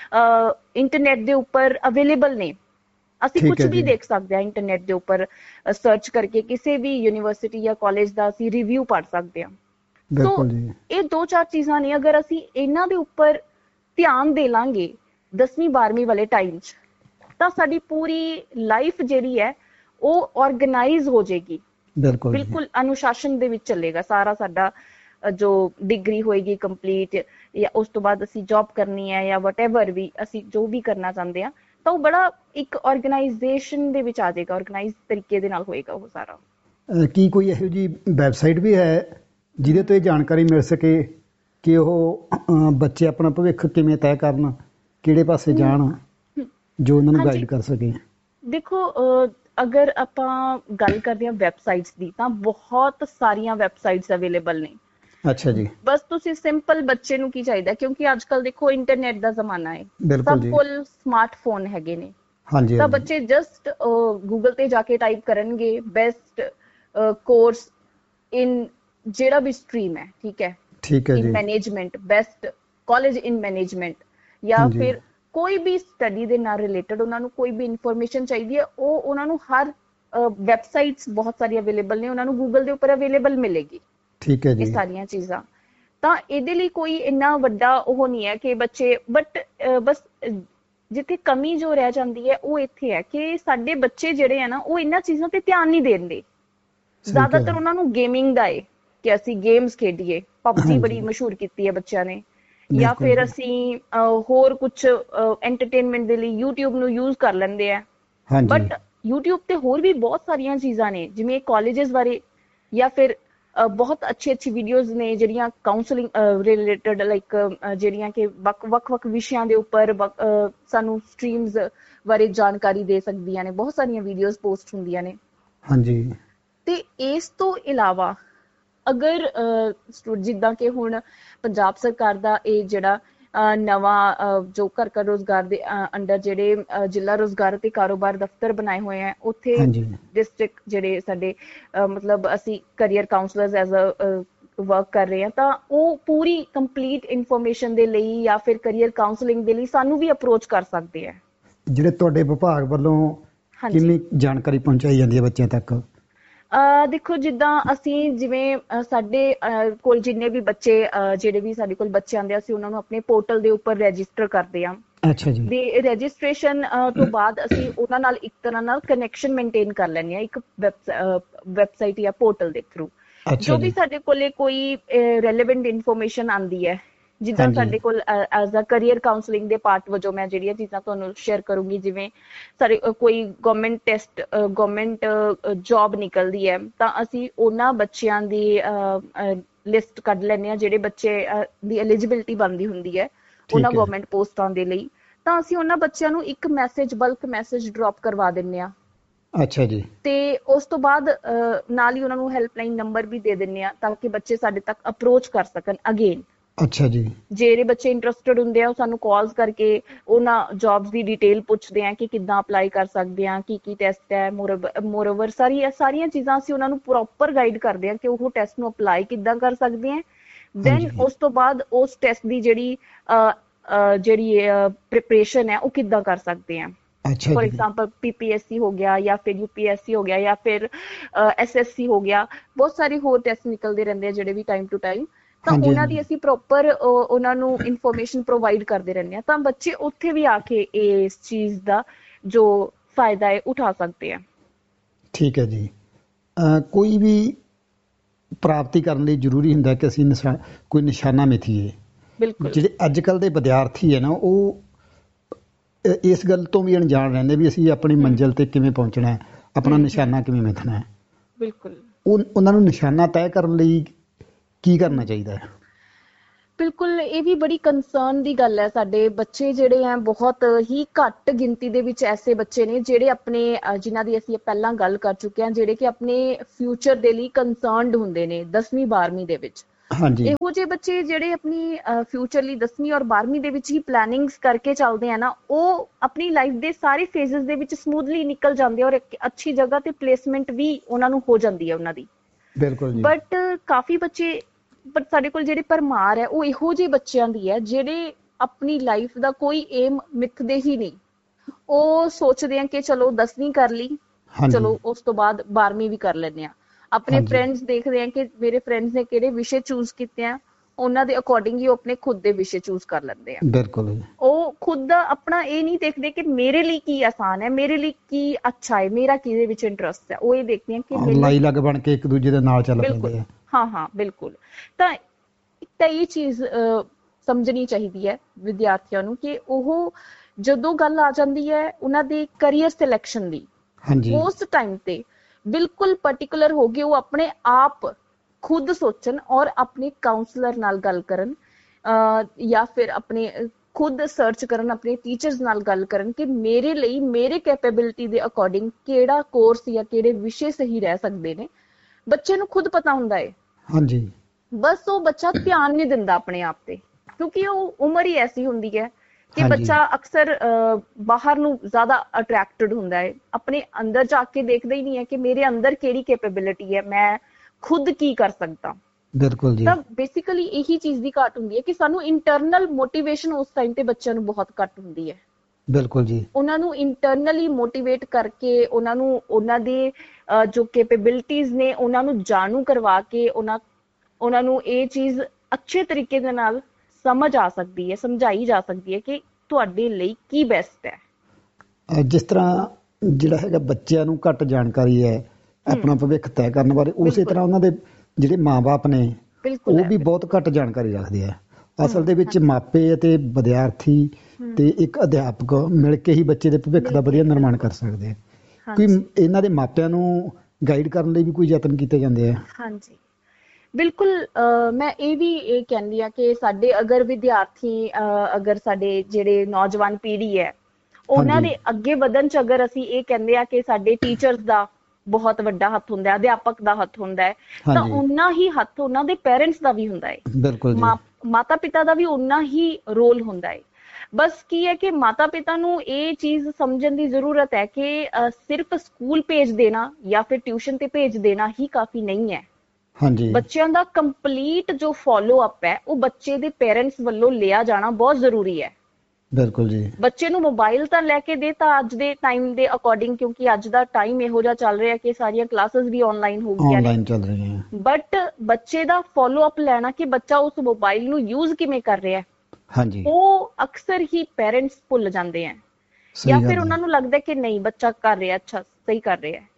ਇੰਟਰਨੈਟ ਦੇ ਉੱਪਰ ਅਵੇਲੇਬਲ ਨੇ। ਅਸੀਂ ਕੁਝ ਵੀ ਦੇਖ ਸਕਦੇ ਹਾਂ ਇੰਟਰਨੈਟ ਦੇ ਉੱਪਰ ਸਰਚ ਕਰਕੇ, ਕਿਸੇ ਵੀ ਯੂਨੀਵਰਸਿਟੀ ਜਾਂ ਕਾਲਜ ਦਾ ਅਸੀਂ ਰਿਵਿਊ ਪੜ੍ਹ ਸਕਦੇ ਹਾਂ। ਸੋ ਇਹ 2-4 ਚੀਜ਼ਾਂ ਨੇ, ਅਗਰ ਅਸੀਂ ਇਹਨਾਂ ਦੇ ਉੱਪਰ ਧਿਆਨ ਦੇ ਲਾਂਗੇ 10ਵੀਂ 12ਵੀਂ ਵਾਲੇ ਟਾਈਮ 'ਚ, ਤਾਂ ਸਾਡੀ ਪੂਰੀ ਲਾਈਫ ਜਿਹੜੀ ਹੈ ਉਹ ਆਰਗੇਨਾਈਜ਼ ਹੋ ਜਾਏਗੀ, ਬਿਲਕੁਲ ਅਨੁਸ਼ਾਸਨ ਦੇ ਵਿੱਚ ਚੱਲੇਗਾ ਸਾਰਾ ਸਾਡਾ ਜੋ ਡਿਗਰੀ ਹੋਏਗੀ ਕੰਪਲੀਟ, ਜਾਂ ਉਸ ਤੋਂ ਬਾਅਦ ਅਸੀਂ ਜੌਬ ਕਰਨੀ ਹੈ ਜਾਂ ਵਟਐਵਰ ਵੀ ਅਸੀਂ ਜੋ ਵੀ ਕਰਨਾ ਚਾਹੁੰਦੇ ਹਾਂ, ਤਾਂ ਉਹ ਬੜਾ ਇੱਕ ਆਰਗੇਨਾਈਜੇਸ਼ਨ ਦੇ ਵਿੱਚ ਆ ਜਾਏਗਾ, ਆਰਗੇਨਾਈਜ਼ ਤਰੀਕੇ ਦੇ ਨਾਲ ਹੋਏਗਾ ਉਹ ਸਾਰਾ। ਕੀ ਕੋਈ ਇਹੋ ਜਿਹੀ ਵੈਬਸਾਈਟ ਵੀ ਹੈ ਜਿਹਦੇ ਤੋਂ ਇਹ ਜਾਣਕਾਰੀ ਮਿਲ ਸਕੇ ਕਿ ਉਹ ਬੱਚੇ ਆਪਣਾ ਭਵਿੱਖ ਕਿਵੇਂ ਤੈਅ ਕਰਨ, ਕਿਹੜੇ ਪਾਸੇ ਜਾਣ, ਜੋ ਉਹਨਾਂ ਨੂੰ ਗਾਈਡ ਕਰ ਸਕੇ? ਦੇਖੋ, ਅਗਰ ਆਪਾਂ ਗੱਲ ਕਰਦੇ ਹਾਂ ਵੈਬਸਾਈਟਸ ਦੀ, ਤਾਂ ਬਹੁਤ ਸਾਰੀਆਂ ਵੈਬਸਾਈਟਸ ਅਵੇਲੇਬਲ ਨੇ। ਅੱਛਾ ਜੀ। ਬਸ ਤੁਸੀਂ ਸਿੰਪਲ ਬੱਚੇ ਨੂੰ ਕੀ ਚਾਹੀਦਾ, ਕਿਉਂਕਿ ਅੱਜ ਕੱਲ ਦੇਖੋ ਇੰਟਰਨੈਟ ਦਾ ਜ਼ਮਾਨਾ ਹੈ, ਸਭ ਕੋਲ ਸਮਾਰਟਫੋਨ ਹੈਗੇ ਨੇ, ਤਾਂ ਬੱਚੇ ਜਸਟ ਗੂਗਲ ਤੇ ਜਾ ਕੇ ਟਾਈਪ ਕਰਨਗੇ ਬੈਸਟ ਕੋਰਸ ਇਨ ਜਿਹੜਾ ਵੀ ਸਟਰੀਮ ਹੈ, ਠੀਕ ਹੈ ਇਨ ਮੈਨੇਜਮੈਂਟ, ਬੈਸਟ ਕਾਲਜ ਇਨ ਮੈਨੇਜਮੈਂਟ, ਜਾਂ ਫਿਰ ਕੋਈ ਵੀ ਸਟੱਡੀ ਦੇ ਨਾਲ ਰਿਲੇਟਡ ਉਹਨਾਂ ਨੂੰ ਕੋਈ ਵੀ ਇਨਫੋਰਮੇਸ਼ਨ ਚਾਹੀਦੀ ਹੈ, ਉਹ ਉਹਨਾਂ ਨੂੰ ਹਰ ਵੈਬਸਾਈਟਸ ਬਹੁਤ ਸਾਰੀ ਅਵੇਲੇਬਲ ਨੇ, ਉਹਨਾਂ ਨੂੰ ਗੂਗਲ ਦੇ ਉੱਪਰ ਅਵੇਲੇਬਲ ਮਿਲੇਗੀ। ਠੀਕ ਹੈ ਜੀ। ਇਹ ਸਾਰੀਆਂ ਚੀਜ਼ਾਂ, ਤਾਂ ਇਹਦੇ ਲਈ ਕੋਈ ਇੰਨਾ ਵੱਡਾ ਉਹ ਨਹੀਂ ਹੈ ਕਿ ਬੱਚੇ, ਬਟ ਬਸ ਜਿੱਥੇ ਕਮੀ ਜੋ ਰਹਿ ਜਾਂਦੀ ਹੈ ਉਹ ਇੱਥੇ ਹੈ ਕਿ ਸਾਡੇ ਬੱਚੇ ਜਿਹੜੇ ਆ ਨਾ, ਉਹ ਇਹਨਾਂ ਚੀਜ਼ਾਂ ਤੇ ਧਿਆਨ ਨਹੀਂ ਦਿੰਦੇ। ਜ਼ਿਆਦਾਤਰ ਉਹਨਾਂ ਨੂੰ ਗੇਮਿੰਗ ਦਾ ਹੈ ਕਿ ਅਸੀਂ ਗੇਮਸ ਖੇਡੀਏ, PUBG ਬੜੀ ਮਸ਼ਹੂਰ ਕੀਤੀ ਹੈ ਬੱਚਿਆਂ ਨੇ, ਜਾਂ ਫਿਰ ਅਸੀਂ ਹੋਰ ਕੁਝ ਐਂਟਰਟੇਨਮੈਂਟ ਦੇ ਲਈ YouTube ਨੂੰ ਯੂਜ਼ ਕਰ ਲੈਂਦੇ ਆ। ਬਟ YouTube ਤੇ ਹੋਰ ਵੀ ਬਹੁਤ ਸਾਰੀਆਂ ਚੀਜ਼ਾਂ ਨੇ, ਜਿਵੇਂ ਕਾਲਜਸ ਬਾਰੇ, ਜਾਂ ਫਿਰ ਬਹੁਤ ਅੱਛੀ ਵੀਡੀਓਜ਼ ਨੇ ਜਿਹੜੀਆਂ ਕਾਉਂਸਲਿੰਗ ਰਿਲੇਟਡ, ਲਾਈਕ ਜਿਹੜੀਆਂ ਕਿ ਵੱਖ-ਵੱਖ ਵਿਸ਼ਿਆਂ ਦੇ ਉੱਪਰ ਸਾਨੂੰ ਸਟਰੀਮਸ ਬਾਰੇ ਜਾਣਕਾਰੀ ਦੇ ਸਕਦੀਆਂ ਨੇ। ਬਹੁਤ ਸਾਰੀਆਂ ਵੀਡੀਓਜ਼ ਪੋਸਟ ਹੁੰਦੀਆਂ ਨੇ। ਤੇ ਇਸ ਤੋਂ ਇਲਾਵਾ ਅਗਰ ਜਿੱਦਾਂ ਕਿ ਹੁਣ ਪੰਜਾਬ ਸਰਕਾਰ ਦਾ ਇਹ ਜਿਹੜਾ ਨਵਾਂ ਜੋ ਘਰ ਘਰ ਰੋਜ਼ਗਾਰ ਦੇ ਅੰਡਰ ਜਿਹੜੇ ਜ਼ਿਲ੍ਹਾ ਰੋਜ਼ਗਾਰ ਤੇ ਕਾਰੋਬਾਰ ਦਫ਼ਤਰ ਬਣਾਏ ਹੋਏ ਆ, ਉੱਥੇ ਡਿਸਟ੍ਰਿਕਟ ਜਿਹੜੇ ਸਾਡੇ ਮਤਲਬ ਅਸੀਂ career councillors as a work ਕਰ ਰਹੇ ਹਾਂ, ਤਾਂ ਉਹ ਪੂਰੀ ਕੰਪਲੀਟ ਇਨਫੋਰਮੇਸ਼ਨ ਦੇ ਲਈ ਜਾਂ ਫਿਰ ਕਰੀਅਰ ਕਾਉਂਸਲਿੰਗ ਦੇ ਲਈ ਸਾਨੂੰ ਵੀ ਅਪਰੋਚ ਕਰ ਸਕਦੇ ਆ। ਜਿਹੜੇ ਤੁਹਾਡੇ ਵਿਭਾਗ ਵੱਲੋਂ ਕਿੰਨੀ ਜਾਣਕਾਰੀ ਪਹੁੰਚਾਈ ਜਾਂਦੀ ਹੈ ਬੱਚਿਆਂ ਤੱਕ? ਦੇਖੋ, ਜਿੱਦਾਂ ਅਸੀਂ ਜਿਵੇਂ ਸਾਡੇ ਕੋਲ ਜਿੰਨੇ ਵੀ ਬੱਚੇ ਜਿਹੜੇ ਵੀ ਸਾਡੇ ਕੋਲ ਬੱਚੇ ਆਉਂਦੇ ਆ, ਅਸੀਂ ਉਹਨਾਂ ਨੂੰ ਆਪਣੇ ਪੋਰਟਲ ਦੇ ਉੱਪਰ ਰਜਿਸਟਰ ਕਰਦੇ ਹਾਂ। ਅੱਛਾ ਜੀ। ਤੇ ਰਜਿਸਟ੍ਰੇਸ਼ਨ ਤੋਂ ਬਾਅਦ ਅਸੀਂ ਉਹਨਾਂ ਨਾਲ ਇੱਕ ਤਰ੍ਹਾਂ ਨਾਲ ਕਨੈਕਸ਼ਨ ਮੇਨਟੇਨ ਕਰ ਲੈਂਦੇ ਹਾਂ ਇੱਕ ਵੈਬਸਾਈਟ ਜਾਂ ਪੋਰਟਲ ਦੇ ਥਰੂ। ਜੋ ਵੀ ਸਾਡੇ ਕੋਲੇ ਕੋਈ ਰੈਲੇਵੈਂਟ ਇਨਫੋਰਮੇਸ਼ਨ ਆਉਂਦੀ ਹੈ, ਜਿੱਦਾਂ ਸਾਡੇ ਕੋਲ ਐਜ਼ ਅ ਕਰੀਅਰ ਕਾਉਂਸਲਿੰਗ ਦੇ ਪਾਰਟ ਵਜੋਂ ਮੈਂ ਜਿਹੜੀਆਂ ਚੀਜ਼ਾਂ ਤੁਹਾਨੂੰ ਸ਼ੇਅਰ ਕਰੂੰਗੀ, ਜਿਵੇਂ ਸਾਡੇ ਕੋਈ ਗਵਰਨਮੈਂਟ ਟੈਸਟ, ਗਵਰਨਮੈਂਟ ਜੌਬ ਨਿਕਲਦੀ ਹੈ, ਤਾਂ ਅਸੀਂ ਉਹਨਾਂ ਬੱਚਿਆਂ ਦੀ ਲਿਸਟ ਕੱਢ ਲੈਂਦੇ ਹਾਂ ਜਿਹੜੇ ਬੱਚੇ ਦੀ ਐਲੀਜੀਬਿਲਿਟੀ ਬਣਦੀ ਹੁੰਦੀ ਹੈ ਉਹਨਾਂ ਗਵਰਨਮੈਂਟ ਪੋਸਟਾਂ ਦੇ ਲਈ, ਤਾਂ ਅਸੀਂ ਉਹਨਾਂ ਬੱਚਿਆਂ ਨੂੰ ਇੱਕ ਮੈਸੇਜ, ਬਲਕ ਮੈਸੇਜ ਡ੍ਰੌਪ ਕਰਵਾ ਦਿੰਦੇ ਹਾਂ। ਅੱਛਾ ਜੀ। ਤੇ ਉਸ ਤੋਂ ਬਾਅਦ ਨਾਲ ਹੀ ਉਹਨਾਂ ਨੂੰ ਹੈਲਪਲਾਈਨ ਨੰਬਰ ਵੀ ਦੇ ਦਿੰਦੇ ਹਾਂ, ਤਾਂ ਕਿ ਬੱਚੇ ਸਾਡੇ ਤੱਕ ਅਪਰੋਚ ਕਰ ਸਕਣ ਅਗੇਨ। ਅੱਛਾ ਜੀ। ਜਿਹੜੇ ਬੱਚੇ ਇੰਟਰਸਟਡ ਹੁੰਦੇ ਆ ਉਹ ਸਾਨੂੰ ਕਾਲਸ ਕਰਕੇ ਉਹਨਾਂ ਜੌਬਸ ਦੀ ਡਿਟੇਲ ਪੁੱਛਦੇ ਆ ਕਿ ਕਿੱਦਾਂ ਅਪਲਾਈ ਕਰ ਸਕਦੇ ਆ, ਕੀ ਟੈਸਟ ਹੈ, ਮੋਰਓਵਰ ਸਾਰੀਆਂ ਚੀਜ਼ਾਂ ਅਸੀਂ ਉਹਨਾਂ ਨੂੰ ਪ੍ਰੋਪਰ ਗਾਈਡ ਕਰਦੇ ਆ ਕਿ ਉਹ ਟੈਸਟ ਨੂੰ ਅਪਲਾਈ ਕਿੱਦਾਂ ਕਰ ਸਕਦੇ ਆ, ਦੈਨ ਉਸ ਤੋਂ ਬਾਅਦ ਉਸ ਟੈਸਟ ਦੀ ਜਿਹੜੀ ਪ੍ਰਿਪਰੇਸ਼ਨ ਹੈ ਉਹ ਕਿੱਦਾਂ ਕਰ ਸਕਦੇ ਆ। ਫॉर एग्जांपल PPSC ਹੋ ਗਿਆ ਜਾਂ ਫਿਰ UPSC ਹੋ ਗਿਆ ਜਾਂ ਫਿਰ SSC ਹੋ ਗਿਆ, ਬਹੁਤ ਸਾਰੇ ਹੋਰ ਟੈਸਟ ਨਿਕਲਦੇ ਰਹਿੰਦੇ ਆ ਜਿਹੜੇ ਵੀ ਟਾਈਮ ਟੂ ਟਾਈਮ, ਤਾਂ ਉਹਨਾਂ ਦੀ ਅਸੀਂ ਪ੍ਰੋਪਰ ਉਹਨਾਂ ਨੂੰ ਇਨਫੋਰਮੇਸ਼ਨ ਪ੍ਰੋਵਾਈਡ ਕਰਦੇ ਰਹਿੰਦੇ ਆ, ਤਾਂ ਬੱਚੇ ਉੱਥੇ ਵੀ ਆ ਕੇ ਇਸ ਚੀਜ਼ ਦਾ ਜੋ ਫਾਇਦਾ ਹੈ ਉਠਾ ਸਕਦੇ ਆ। ਠੀਕ ਹੈ ਜੀ। ਕੋਈ ਵੀ ਪ੍ਰਾਪਤੀ ਕਰਨ ਲਈ ਜ਼ਰੂਰੀ ਹੁੰਦਾ ਕਿ ਅਸੀਂ ਕੋਈ ਨਿਸ਼ਾਨਾ ਮਿਥੀਏ। ਬਿਲਕੁਲ। ਜਿਹੜੇ ਅੱਜ ਕੱਲ੍ਹ ਦੇ ਵਿਦਿਆਰਥੀ ਹੈ ਨਾ, ਉਹ ਇਸ ਗੱਲ ਤੋਂ ਵੀ ਅਣਜਾਣ ਰਹਿੰਦੇ ਵੀ ਅਸੀਂ ਆਪਣੀ ਮੰਜ਼ਿਲ ਤੇ ਕਿਵੇਂ ਪਹੁੰਚਣਾ ਹੈ, ਆਪਣਾ ਨਿਸ਼ਾਨਾ ਕਿਵੇਂ ਮਿਥਣਾ ਹੈ। ਬਿਲਕੁਲ। ਉਹਨਾਂ ਨੂੰ ਨਿਸ਼ਾਨਾ ਤੈਅ ਕਰਨ ਲਈ ਕੀ ਕਰਨਾ ਚਾਹੀਦਾ ਹੈ? ਬਿਲਕੁਲ, ਇਹ ਵੀ ਬੜੀ ਕੰਸਰਨ ਦੀ ਗੱਲ ਹੈ। ਸਾਡੇ ਬੱਚੇ ਜਿਹੜੇ ਹੈ ਬਹੁਤ ਹੀ ਘੱਟ ਗਿਣਤੀ ਦੇ ਵਿੱਚ ਐਸੇ ਬੱਚੇ ਨੇ ਜਿਹੜੇ ਆਪਣੇ ਜਿਨ੍ਹਾਂ ਦੀ ਅਸੀਂ ਪਹਿਲਾਂ ਗੱਲ ਕਰ ਚੁੱਕੇ ਹਾਂ, ਜਿਹੜੇ ਕਿ ਆਪਣੇ ਫਿਊਚਰ ਦੇ ਲਈ ਕੰਸਰਨਡ ਹੁੰਦੇ ਨੇ 10ਵੀਂ 12ਵੀਂ ਦੇ ਵਿੱਚ। ਇਹੋ ਜਿਹੇ ਬੱਚੇ ਜਿਹੜੇ ਆਪਣੀ ਫਿਊਚਰ ਲਈ 10ਵੀਂ ਔਰ 12ਵੀਂ ਦੇ ਵਿੱਚ ਹੀ ਪਲੈਨਿੰਗਸ ਕਰਕੇ ਚੱਲਦੇ ਆ ਨਾ, ਉਹ ਆਪਣੀ ਲਾਈਫ ਦੇ ਸਾਰੇ ਫੇਜ਼ਸ ਦੇ ਵਿੱਚ ਸਮੂਥਲੀ ਨਿਕਲ ਜਾਂਦੇ ਔਰ ਇੱਕ ਅੱਛੀ ਜਗ੍ਹਾ ਤੇ ਪਲੇਸਮੈਂਟ ਵੀ ਉਹਨਾਂ ਨੂੰ ਹੋ ਜਾਂਦੀ ਹੈ ਉਹਨਾਂ ਦੀ। ਬਿਲਕੁਲ ਜੀ। ਬਟ ਕਾਫੀ ਬੱਚੇ, ਪਰ ਸਾਡੇ ਕੋਲ ਜਿਹੜੇ ਭਰਮਾਰ ਹੈ ਉਹ ਇਹੋ ਜਿਹੇ ਬੱਚਿਆਂ ਦੀ ਹੈ ਜਿਹੜੇ ਆਪਣੀ ਲਾਈਫ ਦਾ ਕੋਈ ਏਮ ਮਿੱਥਦੇ ਹੀ ਨਹੀਂ। ਉਹ ਸੋਚਦੇ ਆ ਕਿ ਚਲੋ 10ਵੀਂ ਕਰ ਲਈ, ਚਲੋ ਉਸ ਤੋਂ ਬਾਅਦ 12ਵੀਂ ਵੀ ਕਰ ਲੈਂਦੇ ਆ। ਆਪਣੇ ਫਰੈਂਡਸ ਦੇਖਦੇ ਆ ਕਿ ਮੇਰੇ ਫਰੈਂਡਸ ਨੇ ਕਿਹੜੇ ਵਿਸ਼ੇ ਚੂਜ਼ ਕੀਤੇ ਆ, ਉਹਨਾਂ ਦੇ ਅਕੋਰਡਿੰਗ ਹੀ ਉਹ ਆਪਣੇ ਖੁਦ ਦੇ ਵਿਸ਼ੇ ਚੂਜ਼ ਕਰ ਲੈਂਦੇ ਆ। ਬਿਲਕੁਲ। ਉਹ ਖੁਦ ਦਾ ਆਪਣਾ ਇਹ ਨਹੀਂ ਦੇਖਦੇ ਕਿ ਮੇਰੇ ਲਈ ਕੀ ਆਸਾਨ ਹੈ, ਮੇਰੇ ਲਈ ਕੀ ਅੱਛਾ ਹੈ, ਮੇਰਾ ਕਿਹਦੇ ਵਿੱਚ ਇੰਟਰਸਟ ਹੈ। ਉਹ ਇਹ ਦੇਖਦੇ ਆ ਕਿ ਲਾਈ ਲੱਗ ਬਣ ਕੇ ਇੱਕ ਦੂਜੇ ਦੇ ਨਾਲ ਚੱਲ ਪੈਂਦੇ ਆ। ਹਾਂ ਬਿਲਕੁਲ। ਤਾਂ ਇਹ ਚੀਜ਼ ਸਮਝਣੀ ਚਾਹੀਦੀ ਹੈ ਵਿਦਿਆਰਥੀਆਂ ਨੂੰ ਕਿ ਉਹ ਜਦੋਂ ਗੱਲ ਆ ਜਾਂਦੀ ਹੈ ਉਹਨਾਂ ਦੇ ਕਰੀਅਰ ਸਿਲੈਕਸ਼ਨ ਦੀ, ਉਸ ਟਾਈਮ ਤੇ ਬਿਲਕੁਲ ਪਾਰਟਿਕੂਲਰ ਹੋ ਕੇ ਉਹ ਆਪਣੇ ਆਪ ਖੁਦ ਸੋਚਣ ਔਰ ਆਪਣੇ ਕਾਉਂਸਲਰ ਨਾਲ ਗੱਲ ਕਰਨ ਜਾਂ ਫਿਰ ਆਪਣੇ ਖੁਦ ਸਰਚ ਕਰਨ, ਆਪਣੇ ਟੀਚਰਸ ਨਾਲ ਗੱਲ ਕਰਨ ਕਿ ਮੇਰੇ ਲਈ ਮੇਰੇ ਕੈਪੇਬਿਲਿਟੀ ਦੇ ਅਕੋਰਡਿੰਗ ਕਿਹੜਾ ਕੋਰਸ ਜਾਂ ਕਿਹੜੇ ਵਿਸ਼ੇ ਸਹੀ ਰਹਿ ਸਕਦੇ ਨੇ। ਬੱਚੇ ਨੂੰ ਖੁਦ ਪਤਾ ਹੁੰਦਾ ਹੈ। ਹਾਂਜੀ। ਬਸ ਉਹ ਬੱਚਾ ਧਿਆਨ ਨਹੀਂ ਦਿੰਦਾ ਆਪਣੇ ਆਪ ਤੇ, ਕਿਉਂਕਿ ਉਹ ਉਮਰ ਹੀ ਐਸੀ ਹੁੰਦੀ ਹੈ ਕਿ ਬੱਚਾ ਅਕਸਰ ਬਾਹਰ ਨੂੰ ਜ਼ਿਆਦਾ ਅਟਰੈਕਟਡ ਹੁੰਦਾ ਹੈ, ਆਪਣੇ ਅੰਦਰ ਜਾ ਕੇ ਦੇਖਦਾ ਹੀ ਨਹੀਂ ਹੈ ਕਿ ਮੇਰੇ ਅੰਦਰ ਕਿਹੜੀ ਕੈਪੇਬਿਲਿਟੀ ਹੈ, ਮੈਂ ਖੁਦ ਕੀ ਕਰ ਸਕਦਾ। ਬਿਲਕੁਲ ਜੀ। ਤਾਂ ਬੇਸਿਕਲੀ ਇਹੀ ਚੀਜ਼ ਦੀ ਘਾਟ ਹੁੰਦੀ ਹੈ ਕਿ ਸਾਨੂੰ ਇੰਟਰਨਲ ਮੋਟੀਵੇਸ਼ਨ ਉਸ ਟਾਈਮ ਤੇ ਬੱਚਿਆਂ ਨੂੰ ਬਹੁਤ ਘੱਟ ਹੁੰਦੀ ਹੈ। ਬਿਲਕੁਲ ਜੀ। ਉਹਨਾਂ ਨੂੰ ਇੰਟਰਨਲੀ ਮੋਟੀਵੇਟ ਕਰਕੇ, ਉਹਨਾਂ ਨੂੰ ਉਹਨਾਂ ਦੇ ਜੋ ਕੈਪੇਬਿਲਿਟੀਜ਼ ਨੇ ਉਹਨਾਂ ਨੂੰ ਜਾਣੂ ਕਰਵਾ ਕੇ ਉਹਨਾਂ ਨੂੰ ਇਹ ਚੀਜ਼ ਅੱਛੇ ਤਰੀਕੇ ਦੇ ਨਾਲ ਸਮਝ ਆ ਸਕਦੀ ਹੈ, ਸਮਝਾਈ ਜਾ ਸਕਦੀ ਹੈ ਕਿ ਤੁਹਾਡੇ ਲਈ ਕੀ ਬੈਸਟ ਹੈ। ਜਿਸ ਤਰ੍ਹਾਂ ਜਿਹੜਾ ਹੈਗਾ ਬੱਚਿਆਂ ਨੂੰ ਘੱਟ ਜਾਣਕਾਰੀ ਹੈ ਆਪਣਾ ਭਵਿੱਖ ਤੈਅ ਕਰਨ ਬਾਰੇ, ਉਸੇ ਤਰ੍ਹਾਂ ਉਹਨਾਂ ਦੇ ਜਿਹੜੇ ਮਾਂ-ਬਾਪ ਨੇ ਉਹ ਵੀ ਬਹੁਤ ਘੱਟ ਜਾਣਕਾਰੀ ਰੱਖਦੇ ਆ। ਅਸਲ ਦੇ ਵਿੱਚ ਮਾਪੇ ਅਤੇ ਵਿਦਿਆਰਥੀ ਤੇ ਇੱਕ ਅਧਿਆਪਕ ਮਿਲ ਕੇ ਹੀ ਬੱਚੇ ਦੇ ਭਵਿੱਖ ਦਾ ਵਧੀਆ ਨਿਰਮਾਣ ਕਰ ਸਕਦੇ ਆ। ਕੋਈ ਇਹਨਾਂ ਦੇ ਮਾਪਿਆਂ ਨੂੰ ਗਾਈਡ ਕਰਨ ਲਈ ਵੀ ਕੋਈ ਯਤਨ ਕੀਤੇ ਜਾਂਦੇ ਆ? ਹਾਂਜੀ ਬਿਲਕੁਲ। ਮੈਂ ਇਹ ਵੀ ਕਹਿੰਦੀ ਆ ਕਿ ਸਾਡੇ ਅਗਰ ਵਿਦਿਆਰਥੀ, ਅਗਰ ਸਾਡੇ ਜਿਹੜੇ ਨੌਜਵਾਨ ਪੀੜ੍ਹੀ ਹੈ ਉਹਨਾਂ ਦੇ ਅੱਗੇ ਵਧਣ ਚ ਅਗਰ ਅਸੀਂ ਇਹ ਕਹਿੰਦੇ ਆ ਕਿ ਸਾਡੇ ਟੀਚਰਸ ਦਾ ਬਹੁਤ ਵੱਡਾ ਹੱਥ ਹੁੰਦਾ ਹੈ, ਅਧਿਆਪਕ ਦਾ ਹੱਥ ਹੁੰਦਾ ਹੈ, ਤਾਂ ਓਨਾ ਹੀ ਹੱਥ ਉਹਨਾਂ ਦੇ ਪੇਰੈਂਟਸ ਦਾ ਵੀ ਹੁੰਦਾ ਹੈ। ਬਿਲਕੁਲ। ਮਾਤਾ ਪਿਤਾ ਦਾ ਵੀ ਓਨਾ ਹੀ ਰੋਲ ਹੁੰਦਾ ਹੈ। ਬਸ ਕੀ ਹੈ ਕਿ ਮਾਤਾ ਪਿਤਾ ਨੂੰ ਇਹ ਚੀਜ਼ ਸਮਝਣ ਦੀ ਜ਼ਰੂਰਤ ਹੈ ਕਿ ਸਿਰਫ ਸਕੂਲ ਭੇਜ ਦੇਣਾ ਜਾਂ ਫਿਰ ਟਿਊਸ਼ਨ ਤੇ ਭੇਜ ਦੇਣਾ ਹੀ ਕਾਫੀ ਨਹੀਂ ਹੈ। ਬੱਚਿਆਂ ਦਾ ਕੰਪਲੀਟ ਜੋ ਫੋਲੋ ਅਪ ਹੈ ਉਹ ਬੱਚੇ ਦੇ ਪੇਰੈਂਟਸ ਵੱਲੋਂ ਲਿਆ ਜਾਣਾ ਬਹੁਤ ਜ਼ਰੂਰੀ ਹੈ। ਬਿਲਕੁਲ ਜੀ। ਬੱਚੇ ਨੂੰ ਮੋਬਾਈਲ ਤਾਂ ਲੈ ਕੇ ਦੇ ਤਾਂ ਅੱਜ ਦੇ ਟਾਈਮ ਦੇ ਅਕੋਰਡਿੰਗ, ਕਿਉਂਕਿ ਅੱਜ ਦਾ ਟਾਈਮ ਇਹੋ ਜਿਹਾ ਚੱਲ ਰਿਹਾ ਕਿ ਸਾਰੀਆਂ ਕਲਾਸਿਸ ਵੀ ਆਨਲਾਈਨ ਹੋ ਗਈਆਂ ਨੇ, ਆਨਲਾਈਨ ਚੱਲ ਰਹੀਆਂ। ਬਟ ਬੱਚੇ ਦਾ ਫੋਲੋ ਅਪ ਲੈਣਾ ਕਿ ਬੱਚਾ ਉਸ ਮੋਬਾਈਲ ਨੂੰ ਯੂਜ਼ ਕਿਵੇਂ ਕਰ ਰਿਹਾ ਹੈ, ਉਹ ਅਕਸਰ ਹੀ ਪੇਰੈਂਟਸ ਭੁੱਲ ਜਾਂਦੇ ਆ, ਜਾਂ ਫਿਰ ਉਹਨਾਂ ਨੂੰ ਲੱਗਦਾ ਕਿ ਨਹੀਂ ਬੱਚਾ ਕਰ ਰਿਹਾ, ਅੱਛਾ ਸਹੀ ਕਰ ਰਿਹਾ ਹੈ।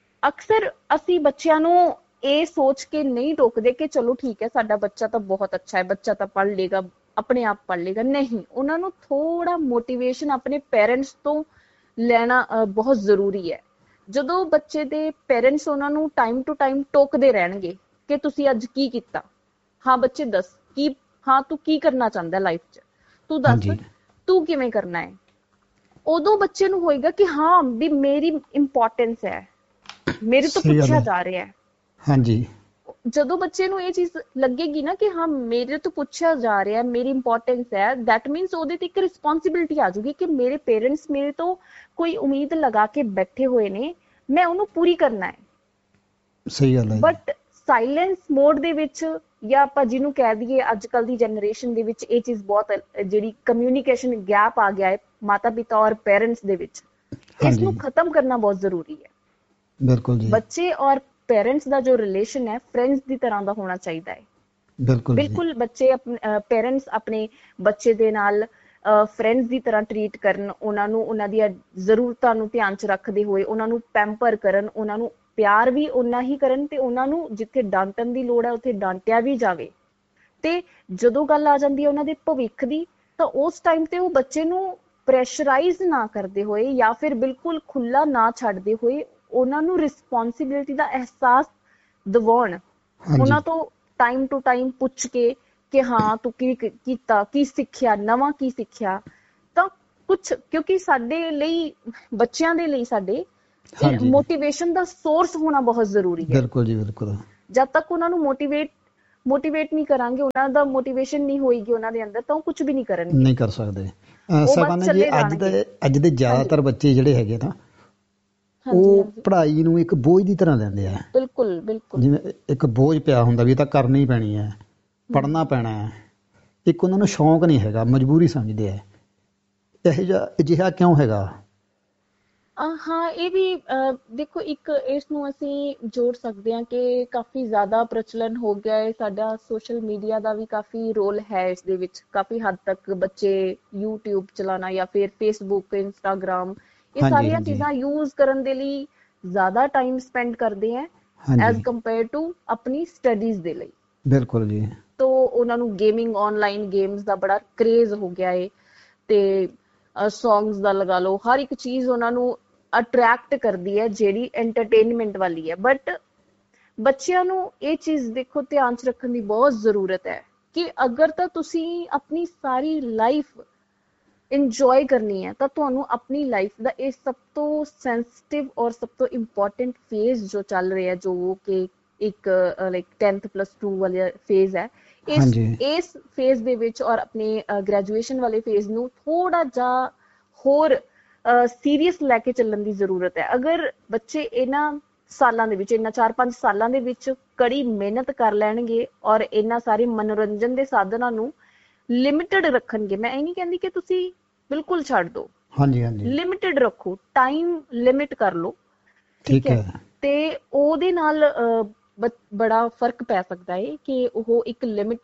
ਅਕਸਰ ਅਸੀਂ ਬੱਚਿਆਂ ਨੂੰ ਇਹ ਸੋਚ ਕੇ ਨਹੀਂ ਟੋਕਦੇ ਕਿ ਚਲੋ ਠੀਕ ਹੈ ਸਾਡਾ ਬੱਚਾ ਤਾਂ ਬਹੁਤ ਅੱਛਾ ਹੈ, ਬੱਚਾ ਤਾਂ ਪੜ੍ਹ ਲੇਗਾ, ਆਪਣੇ ਆਪ ਪੜ੍ਹ ਲੇਗਾ। ਨਹੀਂ, ਉਹਨਾਂ ਨੂੰ ਥੋੜਾ ਮੋਟੀਵੇਸ਼ਨ ਆਪਣੇ ਪੇਰੈਂਟਸ ਤੋਂ ਲੈਣਾ ਬਹੁਤ ਜ਼ਰੂਰੀ ਹੈ। ਜਦੋਂ ਬੱਚੇ ਦੇ ਪੇਰੈਂਟਸ ਉਹਨਾਂ ਨੂੰ ਟਾਈਮ ਟੂ ਟਾਈਮ ਟੋਕਦੇ ਰਹਿਣਗੇ ਕਿ ਤੁਸੀਂ ਅੱਜ ਕੀ ਕੀਤਾ, ਹਾਂ ਬੱਚੇ ਦੱਸ ਕੀ, ਹਾਂ ਤੂੰ ਕੀ ਕਰਨਾ ਚਾਹੁੰਦਾ ਲਾਈਫ 'ਚ, ਤੂੰ ਦੱਸ ਤੂੰ ਕਿਵੇਂ ਕਰਨਾ ਹੈ, ਉਦੋਂ ਬੱਚੇ ਨੂੰ ਹੋਏਗਾ ਕਿ ਹਾਂ ਵੀ ਮੇਰੀ ਇੰਪੋਰਟੈਂਸ ਹੈ, ਮੇਰੇ ਤੋਂ ਪੁੱਛਿਆ ਜਾ ਰਿਹਾ ਹੈ। ਹਾਂਜੀ। ਜਦੋਂ ਬੱਚੇ ਨੂੰ ਇਹ ਚੀਜ਼ ਲੱਗੇਗੀ ਨਾ ਕਿ ਹਾਂ ਮੇਰੇ ਤੋਂ ਪੁੱਛਿਆ ਜਾ ਰਿਹਾ, ਮੇਰੀ ਇੰਪੋਰਟੈਂਸ ਹੈ, ਦੈਟ ਮੀਨਸ ਉਹਦੇ ਤੇ ਇੱਕ ਰਿਸਪੌਂਸਿਬਿਲਿਟੀ ਆ ਜਾਊਗੀ ਕਿ ਮੇਰੇ ਪੇਰੈਂਟਸ ਮੇਰੇ ਤੋਂ ਕੋਈ ਉਮੀਦ ਲਗਾ ਕੇ ਬੈਠੇ ਹੋਏ ਨੇ, ਮੈਂ ਉਹਨੂੰ ਪੂਰੀ ਕਰਨਾ ਹੈ। ਸਹੀ ਗੱਲ ਹੈ। ਬਟ ਸਾਇਲੈਂਸ ਮੋਡ ਦੇ ਵਿੱਚ ਜਾਂ ਆਪਾਂ ਜਿਹਨੂੰ ਕਹਿ ਦਈਏ ਅੱਜ ਕੱਲ ਦੀ ਜਨਰੇਸ਼ਨ ਦੇ ਵਿੱਚ ਇਹ ਚੀਜ਼ ਬਹੁਤ ਜਿਹੜੀ ਕਮਿਊਨੀਕੇਸ਼ਨ ਗੈਪ ਆ ਗਿਆ ਹੈ ਮਾਤਾ ਪਿਤਾ ਔਰ ਪੇਰੈਂਟਸ ਦੇ ਵਿੱਚ, ਇਸ ਨੂੰ ਖਤਮ ਕਰਨਾ ਬਹੁਤ ਜ਼ਰੂਰੀ ਹੈ। ਬਿਲਕੁਲ ਜੀ। ਬੱਚੇ ਔਰ ਪੇਰੈਂਟਸ ਦਾ ਜੋ ਰਿਲੇਸ਼ਨ ਹੈ ਫਰੈਂਡਸ ਦੀ ਤਰ੍ਹਾਂ ਦਾ ਹੋਣਾ ਚਾਹੀਦਾ ਹੈ। ਬਿਲਕੁਲ ਬੱਚੇ ਪੇਰੈਂਟਸ ਆਪਣੇ ਬੱਚੇ ਦੇ ਨਾਲ ਫਰੈਂਡਸ ਦੀ ਤਰ੍ਹਾਂ ਟਰੀਟ ਕਰਨ, ਉਹਨਾਂ ਨੂੰ ਉਹਨਾਂ ਦੀਆਂ ਜ਼ਰੂਰਤਾਂ ਨੂੰ ਧਿਆਨ 'ਚ ਰੱਖਦੇ ਹੋਏ ਉਹਨਾਂ ਨੂੰ ਪੈਂਪਰ ਕਰਨ, ਉਹਨਾਂ ਨੂੰ ਪਿਆਰ ਵੀ ਓਨਾ ਹੀ ਕਰਨ ਤੇ ਉਹਨਾਂ ਨੂੰ ਜਿੱਥੇ ਡਾਂਟਣ ਦੀ ਲੋੜ ਹੈ ਉੱਥੇ ਡਾਂਟਿਆ ਵੀ ਜਾਵੇ। ਤੇ ਜਦੋਂ ਗੱਲ ਆ ਜਾਂਦੀ ਹੈ ਉਹਨਾਂ ਦੇ ਭਵਿੱਖ ਦੀ, ਤਾਂ ਉਸ ਟਾਈਮ ਤੇ ਉਹ ਬੱਚੇ ਨੂੰ ਪ੍ਰੈਸ਼ਰਾਈਜ਼ ਨਾ ਕਰਦੇ ਹੋਏ ਜਾਂ ਫਿਰ ਬਿਲਕੁਲ ਖੁੱਲਾ ਨਾ ਛੱਡਦੇ ਹੋਏ ਉਹਨਾਂ ਨੂੰ ਰਿਸਪੌਂਸਿਬਿਲਿਟੀ ਦਾ ਅਹਿਸਾਸ ਦਿਵਾਉਣ, ਉਹਨਾਂ ਤੋਂ ਟਾਈਮ ਟੂ ਟਾਈਮ ਪੁੱਛ ਕੇ ਕਿ ਹਾਂ ਤੂੰ ਕੀ ਕੀਤਾ, ਕੀ ਸਿੱਖਿਆ, ਨਵਾਂ ਕੀ ਸਿੱਖਿਆ। ਤਾਂ ਕੁਛ ਕਿਉਂਕਿ ਸਾਡੇ ਲਈ, ਬੱਚਿਆਂ ਦੇ ਲਈ ਸਾਡੇ ਮੋਟੀਵੇਸ਼ਨ ਦਾ ਸੋਰਸ ਹੋਣਾ ਬਹੁਤ ਜ਼ਰੂਰੀ ਹੈ। ਬਿਲਕੁਲ ਜੀ ਬਿਲਕੁਲ। ਜਦ ਤੱਕ ਉਹਨਾਂ ਨੂੰ ਮੋਟੀਵੇਟ ਨਹੀਂ ਕਰਾਂਗੇ, ਉਹਨਾਂ ਦਾ ਮੋਟੀਵੇਸ਼ਨ ਨਹੀਂ ਹੋਏਗੀ ਉਹਨਾਂ ਦੇ ਅੰਦਰ, ਤਾਂ ਉਹ ਕੁਝ ਵੀ ਨਹੀਂ ਕਰਨਗੇ, ਨਹੀਂ ਕਰ ਸਕਦੇ। ਸਾਬਾਨਾ ਜੀ ਅੱਜ ਦੇ ਜ਼ਿਆਦਾਤਰ ਬੱਚੇ ਜਿਹੜੇ ਹੈਗੇ ਨਾ ਉਹ ਪੜ੍ਹਾਈ ਨੂੰ ਇੱਕ ਬੋਝ ਦੀ ਤਰ੍ਹਾਂ ਲੈਂਦੇ ਆ। ਬਿਲਕੁਲ ਬਿਲਕੁਲ, ਜਿਵੇਂ ਇੱਕ ਬੋਝ ਪਿਆ ਹੁੰਦਾ ਵੀ ਇਹ ਤਾਂ ਕਰਨੀ ਪੈਣੀ ਹੈ, ਪੜ੍ਹਨਾ ਪੈਣਾ ਹੈ। ਇੱਕ ਉਹਨਾਂ ਨੂੰ ਸ਼ੌਂਕ ਨਹੀਂ ਹੈਗਾ, ਮਜਬੂਰੀ ਸਮਝਦੇ ਆ। ਅਜਿਹਾ ਕਿਉਂ ਹੈਗਾ? ਹਾਂ, ਇਹ ਵੀ ਦੇਖੋ, ਇੱਕ ਇਸ ਨੂੰ ਅਸੀਂ ਜੋੜ ਸਕਦੇ ਹਾਂ ਕਿ ਕਾਫੀ ਜ਼ਿਆਦਾ ਪ੍ਰਚਲਨ ਹੋ ਗਿਆ ਹੈ ਸਾਡਾ, ਸੋਸ਼ਲ ਮੀਡੀਆ ਦਾ ਵੀ ਕਾਫੀ ਰੋਲ ਹੈ ਇਸ ਦੇ ਵਿੱਚ। ਕਾਫੀ ਹੱਦ ਤੱਕ ਬੱਚੇ YouTube ਚਲਾਉਣਾ ਜਾਂ ਫਿਰ Facebook, Instagram, ਇਹ ਸਾਰੀਆਂ ਚੀਜ਼ਾਂ ਯੂਜ਼ ਕਰਨ ਦੇ ਲਈ ਜ਼ਿਆਦਾ ਟਾਈਮ ਸਪੈਂਡ ਕਰਦੇ ਹੈ ਐਜ਼ ਕੰਪੇਅਰ ਟੂ ਆਪਣੀ ਸਟੱਡੀਜ਼ ਦੇ ਲਈ। ਬਿਲਕੁਲ ਜੀ। ਤੋ ਉਹਨਾਂ ਨੂੰ ਗੇਮਿੰਗ, ਆਨਲਾਈਨ ਗੇਮਸ ਦਾ ਬੜਾ ਕ੍ਰੇਜ਼ ਹੋ ਗਿਆ ਹੈ ਤੇ ਸੌਂਗਸ ਦਾ ਲਗਾ ਲਓ, ਹਰ ਇੱਕ ਚੀਜ਼ ਉਹਨਾਂ ਨੂੰ ਅਟਰੈਕਟ ਕਰਦੀ ਹੈ ਜਿਹੜੀ ਐਂਟਰਟੇਨਮੈਂਟ ਵਾਲੀ ਹੈ। ਬਟ ਬੱਚਿਆਂ ਨੂੰ ਇਹ ਚੀਜ਼ ਦੇਖੋ ਧਿਆਨ 'ਚ ਰੱਖਣ ਦੀ ਬਹੁਤ ਜ਼ਰੂਰਤ ਹੈ ਕਿ ਅਗਰ ਤਾਂ ਤੁਸੀਂ ਆਪਣੀ ਸਾਰੀ ਲਾਈਫ ਇੰਜੋਏ ਕਰਨੀ ਹੈ ਤਾਂ ਤੁਹਾਨੂੰ ਆਪਣੀ ਲਾਈਫ ਦਾ ਇਹ ਸਭ ਤੋਂ ਸੈਂਸਿਟਿਵ ਔਰ ਸਭ ਤੋਂ ਇੰਪੋਰਟੈਂਟ ਫੇਜ਼ ਜੋ ਚੱਲ ਰਿਹਾ, ਜੋ ਕਿ ਇੱਕ ਲਾਈਕ 10+2 ਵਾਲਾ ਫੇਜ਼ ਹੈ, ਇਸ ਫੇਜ਼ ਦੇ ਵਿੱਚ ਔਰ ਆਪਣੇ ਗ੍ਰੈਜੂਏਸ਼ਨ ਵਾਲੇ ਫੇਜ਼ ਨੂੰ ਥੋੜਾ ਜਿਹਾ ਹੋਰ ਸੀਰੀਅਸ ਲੈ ਕੇ ਚੱਲਣ ਦੀ ਜ਼ਰੂਰਤ ਹੈ। ਅਗਰ ਬੱਚੇ ਇਹਨਾਂ ਸਾਲਾਂ ਦੇ ਵਿੱਚ, ਇਹਨਾਂ 4-5 ਸਾਲਾਂ ਦੇ ਵਿੱਚ ਕੜੀ ਮਿਹਨਤ ਕਰ ਲੈਣਗੇ ਔਰ ਇਹਨਾਂ ਸਾਰੇ ਮਨੋਰੰਜਨ ਦੇ ਸਾਧਨਾਂ ਨੂੰ ਲਿਮਿਟਡ ਰੱਖਣਗੇ, ਮੈਂ ਇਹ ਨਹੀਂ ਕਹਿੰਦੀ ਕਿ ਤੁਸੀਂ ਬਿਲਕੁਲ ਛੱਡ ਦਿਓ, ਲਿਮਿਟਡ ਰੱਖੋ, ਟਾਈਮ ਲਿਮਿਟ ਕਰ ਲਓ, ਠੀਕ ਹੈ, ਤੇ ਉਹਦੇ ਨਾਲ ਬੜਾ ਫਰਕ ਪੈ ਸਕਦਾ ਹੈ ਕਿ ਉਹ ਇੱਕ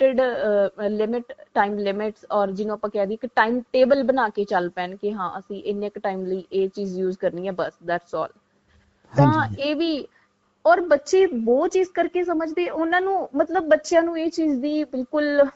ਲਿਮਿਟ ਟਾਈਮ ਲਿਮਿਟਸ ਔਰ ਜਿਹਨੂੰ ਆਪਾਂ ਕਹਿ ਦਈਏ ਕਿ ਟਾਈਮ ਟੇਬਲ ਬਣਾ ਕੇ ਚੱਲ ਪੈਣ ਕਿ ਹਾਂ ਅਸੀਂ ਇੰਨੇ ਕੁ ਟਾਈਮ ਲਈ ਇਹ ਚੀਜ਼ ਯੂਜ਼ ਕਰਨੀ ਹੈ, ਬਸ ਦੈਟਸ ਆਲ। ਤਾਂ ਇਹ ਵੀ, ਔਰ ਬੱਚੇ ਉਹ ਚੀਜ਼ ਕਰਕੇ ਸਮਝਦੇ, ਉਹਨਾਂ ਨੂੰ ਮਤਲਬ ਬੱਚਿਆਂ ਨੂੰ ਇਹ ਚੀਜ਼ ਦੀ ਬਿਲਕੁਲ,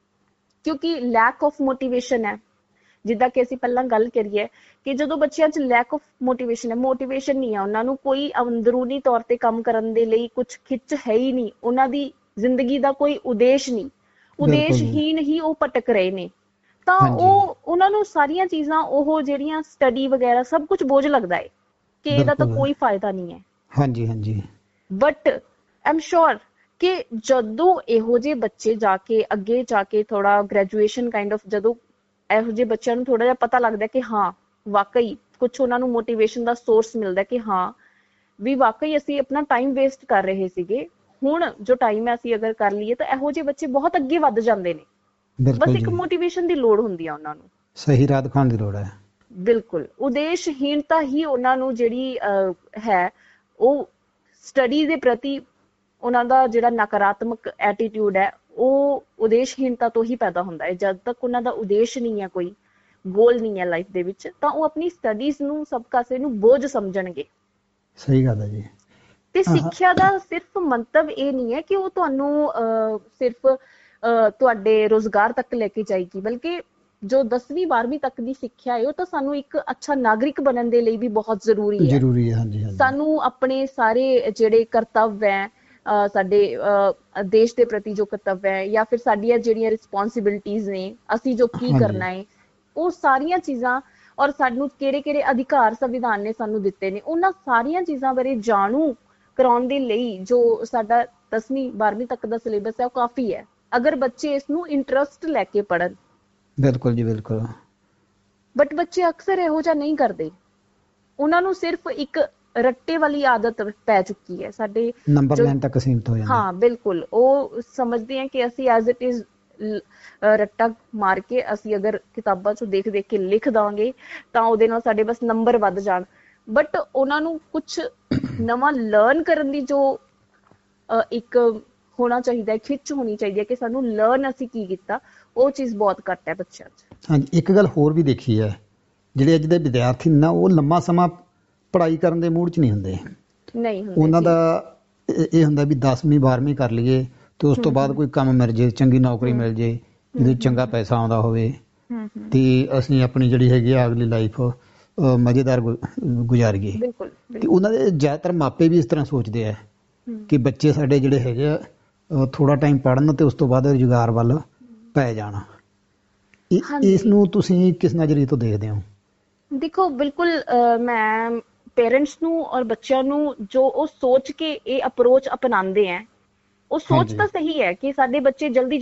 ਕਿਉਂਕਿ ਲੈਕ ਆਫ ਮੋਟੀਵੇਸ਼ਨ ਹੈ, ਜਿੱਦਾਂ ਕਿ ਅਸੀਂ ਪਹਿਲਾਂ ਗੱਲ ਕਰੀਏ ਕਿ ਜਦੋਂ ਬੱਚਿਆਂ 'ਚ ਲੈਕ ਆਫ ਮੋਟੀਵੇਸ਼ਨ ਹੈ, ਮੋਟੀਵੇਸ਼ਨ ਨਹੀਂ ਹੈ, ਉਹਨਾਂ ਨੂੰ ਕੋਈ ਅੰਦਰੂਨੀ ਤੌਰ ਤੇ ਕੰਮ ਕਰਨ ਦੇ ਲਈ ਕੁਛ ਖਿੱਚ ਹੈ ਹੀ ਨਹੀਂ, ਉਹਨਾਂ ਦੀ ਜ਼ਿੰਦਗੀ ਦਾ ਕੋਈ ਉਦੇਸ਼ ਨਹੀਂ, ਉਦੇਸ਼ਹੀਨ ਹੀ ਉਹ ਭਟਕ ਰਹੇ ਨੇ, ਤਾਂ ਉਹਨਾਂ ਨੂੰ ਸਾਰੀਆਂ ਚੀਜ਼ਾਂ ਉਹ ਜਿਹੜੀਆਂ ਸਟੱਡੀ ਵਗੈਰਾ ਸਭ ਕੁਝ ਬੋਝ ਲੱਗਦਾ ਹੈ ਕਿ ਇਹਦਾ ਤਾਂ ਕੋਈ ਫਾਇਦਾ ਨਹੀਂ ਹੈ। ਹਾਂਜੀ। ਬਟ ਆਮ ਸ਼ੋਰ ਕਿ ਜਦੋਂ ਇਹੋ ਜਿਹੇ ਬੱਚੇ ਅੱਗੇ ਜਾ ਕੇ ਥੋੜਾ ਗ੍ਰੈਜੂਏਸ਼ਨ ਕਾਈਂਡ ਆਫ, ਜਦੋਂ ਇਹੋ ਜਿਹੇ ਬੱਚਿਆਂ ਨੂੰ ਥੋੜਾ ਜਿਹਾ ਪਤਾ ਲੱਗਦਾ ਕਿ ਹਾਂ ਵਾਕਈ ਕੁਛ ਉਹਨਾਂ ਨੂੰ ਮੋਟੀਵੇਸ਼ਨ ਦਾ ਸੋਰਸ ਮਿਲਦਾ ਕਿ ਹਾਂ ਵੀ ਵਾਕਈ ਅਸੀਂ ਆਪਣਾ ਟਾਈਮ ਵੇਸਟ ਕਰ ਰਹੇ ਸੀਗੇ, ਹੁਣ ਜੋ ਟਾਈਮ ਹੈ ਅਸੀਂ ਅਗਰ ਕਰ ਲਈਏ, ਤਾਂ ਇਹੋ ਜਿਹੇ ਬੱਚੇ ਬਹੁਤ ਅੱਗੇ ਵੱਧ ਜਾਂਦੇ ਨੇ। ਬਸ ਇੱਕ ਮੋਟੀਵੇਸ਼ਨ ਦੀ ਲੋੜ ਹੁੰਦੀ ਆ ਉਹਨਾਂ ਨੂੰ, ਸਹੀ ਰਾਹ ਦਿਖਾਉਣ ਦੀ ਲੋੜ ਹੈ। ਬਿਲਕੁਲ, ਉਦੇਸ਼ਹੀਨਤਾ ਹੀ ਉਹਨਾਂ ਨੂੰ ਜਿਹੜੀ ਹੈ ਉਹ ਸਟੱਡੀ ਦੇ ਪ੍ਰਤੀ ਉਹਨਾਂ ਦਾ ਜਿਹੜਾ ਨਕਾਰਾਤਮਕ ਐਟੀਟਿਊਡ ਹੈ ਉਹ ਉਦੇਸ਼ਹੀਨਤਾ ਤੋਂ ਹੀ ਪੈਦਾ ਹੁੰਦਾ ਹੈ। ਜਦ ਤੱਕ ਉਹਨਾਂ ਦਾ ਉਦੇਸ਼ ਨਹੀਂ ਹੈ, ਕੋਈ ਗੋਲ ਨਹੀਂ ਹੈ ਲਾਈਫ ਦੇ ਵਿੱਚ, ਤਾਂ ਉਹ ਆਪਣੀ ਸਟੱਡੀਜ਼ ਨੂੰ ਸਭ ਕਾਸੇ ਨੂੰ ਬੋਝ ਸਮਝਣਗੇ। ਸਹੀ ਗੱਲ ਹੈ ਜੀ। ਤੇ ਸਿੱਖਿਆ ਦਾ ਸਿਰਫ ਮੰਤਵ ਇਹ ਨਹੀਂ ਹੈ ਕਿ ਉਹ ਤੁਹਾਨੂੰ ਸਿਰਫ ਤੁਹਾਡੇ ਰੁਜ਼ਗਾਰ ਤੱਕ ਲੈ ਕੇ ਜਾਏਗੀ, ਬਲਕਿ ਜੋ 10ਵੀਂ 12ਵੀਂ ਤੱਕ ਦੀ ਸਿੱਖਿਆ ਹੈ ਉਹ ਤਾਂ ਸਾਨੂੰ ਇੱਕ ਅੱਛਾ ਨਾਗਰਿਕ ਬਣਨ ਦੇ ਲਈ ਵੀ ਬਹੁਤ ਜ਼ਰੂਰੀ ਹੈ। ਸਾਨੂੰ ਆਪਣੇ ਸਾਰੇ ਜਿਹੜੇ ਕਰਤੱਵ ਹੈ, ਸਾਡੇ ਦੇਸ਼ ਦੇ ਪ੍ਰਤੀ ਜੋ ਕਰਤੱਵ ਹੈ, ਜਾਂ ਫਿਰ ਸਾਡੀਆਂ ਜਿਹੜੀਆਂ ਰਿਸਪੌਂਸਿਬਿਲਿਟੀਜ਼ ਨੇ, ਅਸੀਂ ਜੋ ਕੀ ਕਰਨਾ ਹੈ, ਉਹ ਸਾਰੀਆਂ ਚੀਜ਼ਾਂ, ਔਰ ਸਾਨੂੰ ਕਿਹੜੇ ਅਧਿਕਾਰ ਸੰਵਿਧਾਨ ਨੇ ਸਾਨੂੰ ਦਿੱਤੇ ਨੇ, ਉਹਨਾਂ ਸਾਰੀਆਂ ਚੀਜ਼ਾਂ ਬਾਰੇ ਜਾਣੂ ਕਰਾਉਣ ਦੇ ਲਈ ਜੋ ਸਾਡਾ 10ਵੀਂ 12ਵੀਂ ਤੱਕ ਦਾ ਸਿਲੇਬਸ ਹੈ ਉਹ ਕਾਫੀ ਹੈ, ਅਗਰ ਬੱਚੇ ਇਸ ਨੂੰ ਇੰਟਰਸਟ ਲੈ ਕੇ ਪੜ੍ਹਨ। ਬਿਲਕੁਲ ਜੀ ਬਿਲਕੁਲ। ਬਟ ਬੱਚੇ ਅਕਸਰ ਇਹੋ ਜਿਹਾ ਨਹੀਂ ਕਰਦੇ, ਉਹਨਾਂ ਨੂੰ ਸਿਰਫ ਇੱਕ ਰੱਟੇ ਵਾਲੀ ਆਦਤ ਪੈ ਚੁੱਕੀ ਹੈ ਸਾਡੇ ਨੰਬਰ ਲੈਣ ਤੱਕ ਸੀਮਿਤ ਹੋ ਜਾਂਦੇ। ਹਾਂ ਬਿਲਕੁਲ, ਉਹ ਸਮਝਦੇ ਆ ਕਿ ਅਸੀਂ ਐਜ਼ ਇਟ ਇਜ਼ ਰੱਟਾ ਮਾਰ ਕੇ ਅਸੀਂ ਅਗਰ ਕਿਤਾਬਾਂ ਚੋਂ ਦੇਖ ਦੇਖ ਕੇ ਲਿਖ ਦਾਂਗੇ ਤਾਂ ਉਹਦੇ ਨਾਲ ਸਾਡੇ ਬਸ ਨੰਬਰ ਵੱਧ ਜਾਣ, ਬਟ ਉਹਨਾਂ ਨੂੰ ਕੁਛ ਨਵਾਂ ਲਰਨ ਕਰਨ ਦੀ ਜੋ ਇੱਕ ਹੋਣਾ ਚਾਹੀਦਾ ਹੈ, ਖਿੱਚ ਹੋਣੀ ਚਾਹੀਦੀ ਹੈ ਕਿ ਸਾਨੂੰ ਲਰਨ ਅਸੀਂ ਕੀ ਕੀਤਾ, ਉਹ ਚੀਜ਼ ਬਹੁਤ ਘੱਟ ਹੈ ਬੱਚਿਆਂ 'ਚ। ਹਾਂਜੀ, ਇੱਕ ਗੱਲ ਹੋਰ ਵੀ ਦੇਖੀ ਹੈ, ਜਿਹੜੇ ਅੱਜ ਦੇ ਵਿਦਿਆਰਥੀ ਨੇ ਨਾ ਉਹ ਲੰਮਾ ਸਮਾਂ ਪੜ੍ਹਾਈ ਕਰਨ ਦੇ ਮੂਡ 'ਚ ਨਹੀਂ ਹੁੰਦੇ। ਉਹਨਾਂ ਦਾ ਇਹ ਹੁੰਦਾ ਵੀ 10ਵੀਂ 12ਵੀਂ ਕਰ ਲਈਏ ਤੇ ਉਸ ਤੋਂ ਬਾਅਦ ਕੋਈ ਕੰਮ ਮਿਲ ਜੇ, ਚੰਗੀ ਨੌਕਰੀ ਮਿਲ ਜੇ ਜਿਹਦੇ ਚੰਗਾ ਪੈਸਾ ਆਉਂਦਾ ਹੋਵੇ ਤੇ ਅਸੀਂ ਆਪਣੀ ਜਿਹੜੀ ਹੈਗੀ ਆ ਅਗਲੀ ਲਾਈਫ ਮਜ਼ੇਦਾਰ ਗੁਜ਼ਾਰੀਏ। ਤੇ ਉਹਨਾਂ ਦੇ ਜ਼ਿਆਦਾਤਰ ਮਾਪੇ ਵੀ ਇਸ ਤਰ੍ਹਾਂ ਸੋਚਦੇ ਆ ਕਿ ਬੱਚੇ ਸਾਡੇ ਜਿਹੜੇ ਹੈਗੇ ਆ ਥੋੜਾ ਟਾਈਮ ਪੜ੍ਹਨ ਤੇ ਉਸ ਤੋਂ ਬਾਅਦ ਰੁਜ਼ਗਾਰ ਵੱਲ ਪੈ ਜਾਣਾ। ਇਸ ਨੂੰ ਤੁਸੀਂ ਕਿਸ ਨਜ਼ਰੀਏ ਤੋਂ ਦੇਖਦੇ ਹੋ? ਦੇਖੋ ਬਿਲਕੁਲ, ਮੈਂ ਪੇਰੈਂਟਸ ਨੂੰ ਔਰ ਬੱਚਿਆਂ ਨੂੰ ਜੋ ਉਹ ਸੋਚ ਕੇ ਇਹ ਅਪਰੋਚ ਅਪਣਾਉਂਦੇ ਹੈ, ਉਹ ਸੋਚ ਤਾਂ ਸਹੀ ਹੈ ਕਿ ਸਾਡੇ ਬੱਚੇ ਜਲਦੀ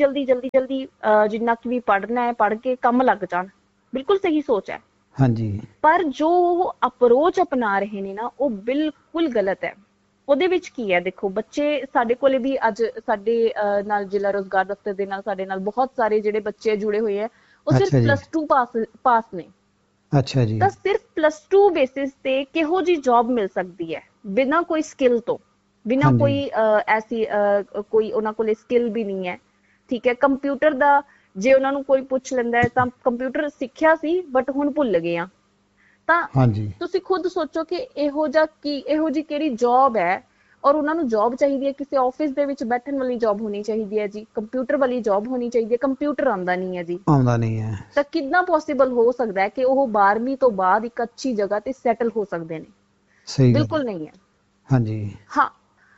ਜਿੰਨਾ ਕਿ ਵੀ ਪੜ੍ਹਨਾ ਹੈ ਪੜ੍ਹ ਕੇ ਕੰਮ ਲੱਗ ਜਾਣ, ਬਿਲਕੁਲ ਸਹੀ ਸੋਚ ਹੈ। ਹਾਂਜੀ, ਪਰ ਜੋ ਉਹ ਅਪਰੋਚ ਅਪਣਾ ਰਹੇ ਨੇ ਨਾ ਉਹ ਬਿਲਕੁਲ ਗਲਤ ਹੈ। ਉਹਦੇ ਵਿੱਚ ਕੀ ਹੈ, ਦੇਖੋ ਬੱਚੇ ਸਾਡੇ ਕੋਲੇ ਵੀ ਅੱਜ ਸਾਡੇ ਨਾਲ ਜ਼ਿਲ੍ਹਾ ਰੋਜ਼ਗਾਰ ਦਫ਼ਤਰ ਦੇ ਨਾਲ ਸਾਡੇ ਨਾਲ ਬਹੁਤ ਸਾਰੇ ਜਿਹੜੇ ਬੱਚੇ ਜੁੜੇ ਹੋਏ ਹੈ, ਉਹ ਸਿਰਫ +2 ਪਾਸ ਨੇ। ਅੱਛਾ ਜੀ। ਤਾਂ ਸਿਰਫ +2 ਬੇਸਿਸ ਤੇ ਕਿਹੋ ਜੀ ਜੌਬ ਮਿਲ ਸਕਦੀ ਹੈ ਬਿਨਾਂ ਕੋਈ ਸਕਿੱਲ ਤੋਂ, ਬਿਨਾਂ ਕੋਈ ਐਸੀ ਕੋਈ ਉਹਨਾਂ ਕੋਲੇ ਸਕਿੱਲ ਵੀ ਨਹੀਂ ਹੈ। ਠੀਕ ਹੈ, ਕੰਪਿਊਟਰ ਦਾ ਜੇ ਉਹਨਾਂ ਨੂੰ ਕੋਈ ਪੁੱਛ ਲੈਂਦਾ ਹੈ ਤਾਂ ਕੰਪਿਊਟਰ ਸਿੱਖਿਆ ਸੀ ਬਟ ਹੁਣ ਭੁੱਲ ਗਏ ਆ। ਤਾਂ ਤੁਸੀਂ ਖੁਦ ਸੋਚੋ ਕਿ ਇਹੋ ਜਿਹੀ ਕਿਹੜੀ ਜੌਬ ਹੈ, ਔਰ ਉਹਨਾਂ ਨੂੰ ਜੌਬ ਚਾਹੀਦੀ ਹੈ ਕਿਸੇ ਆਫਿਸ ਦੇ ਵਿੱਚ ਬੈਠਣ ਵਾਲੀ ਜੌਬ ਹੋਣੀ ਚਾਹੀਦੀ ਹੈ ਜੀ, ਕੰਪਿਊਟਰ ਵਾਲੀ ਜੌਬ ਹੋਣੀ ਚਾਹੀਦੀ ਹੈ, ਕੰਪਿਊਟਰ ਆਉਂਦਾ ਨਹੀਂ ਹੈ ਜੀ, ਆਉਂਦਾ ਨਹੀਂ ਹੈ। ਤਾਂ ਕਿੱਦਾਂ ਪੋਸੀਬਲ ਹੋ ਸਕਦਾ ਹੈ ਕਿ ਉਹ 12ਵੀਂ ਤੋਂ ਬਾਅਦ ਇੱਕ ਅੱਛੀ ਜਗ੍ਹਾ ਤੇ ਸੈਟਲ ਹੋ ਸਕਦੇ ਨੇ? ਸਹੀ, ਬਿਲਕੁਲ ਨਹੀਂ ਹੈ। ਹਾਂਜੀ, ਹਾਂ,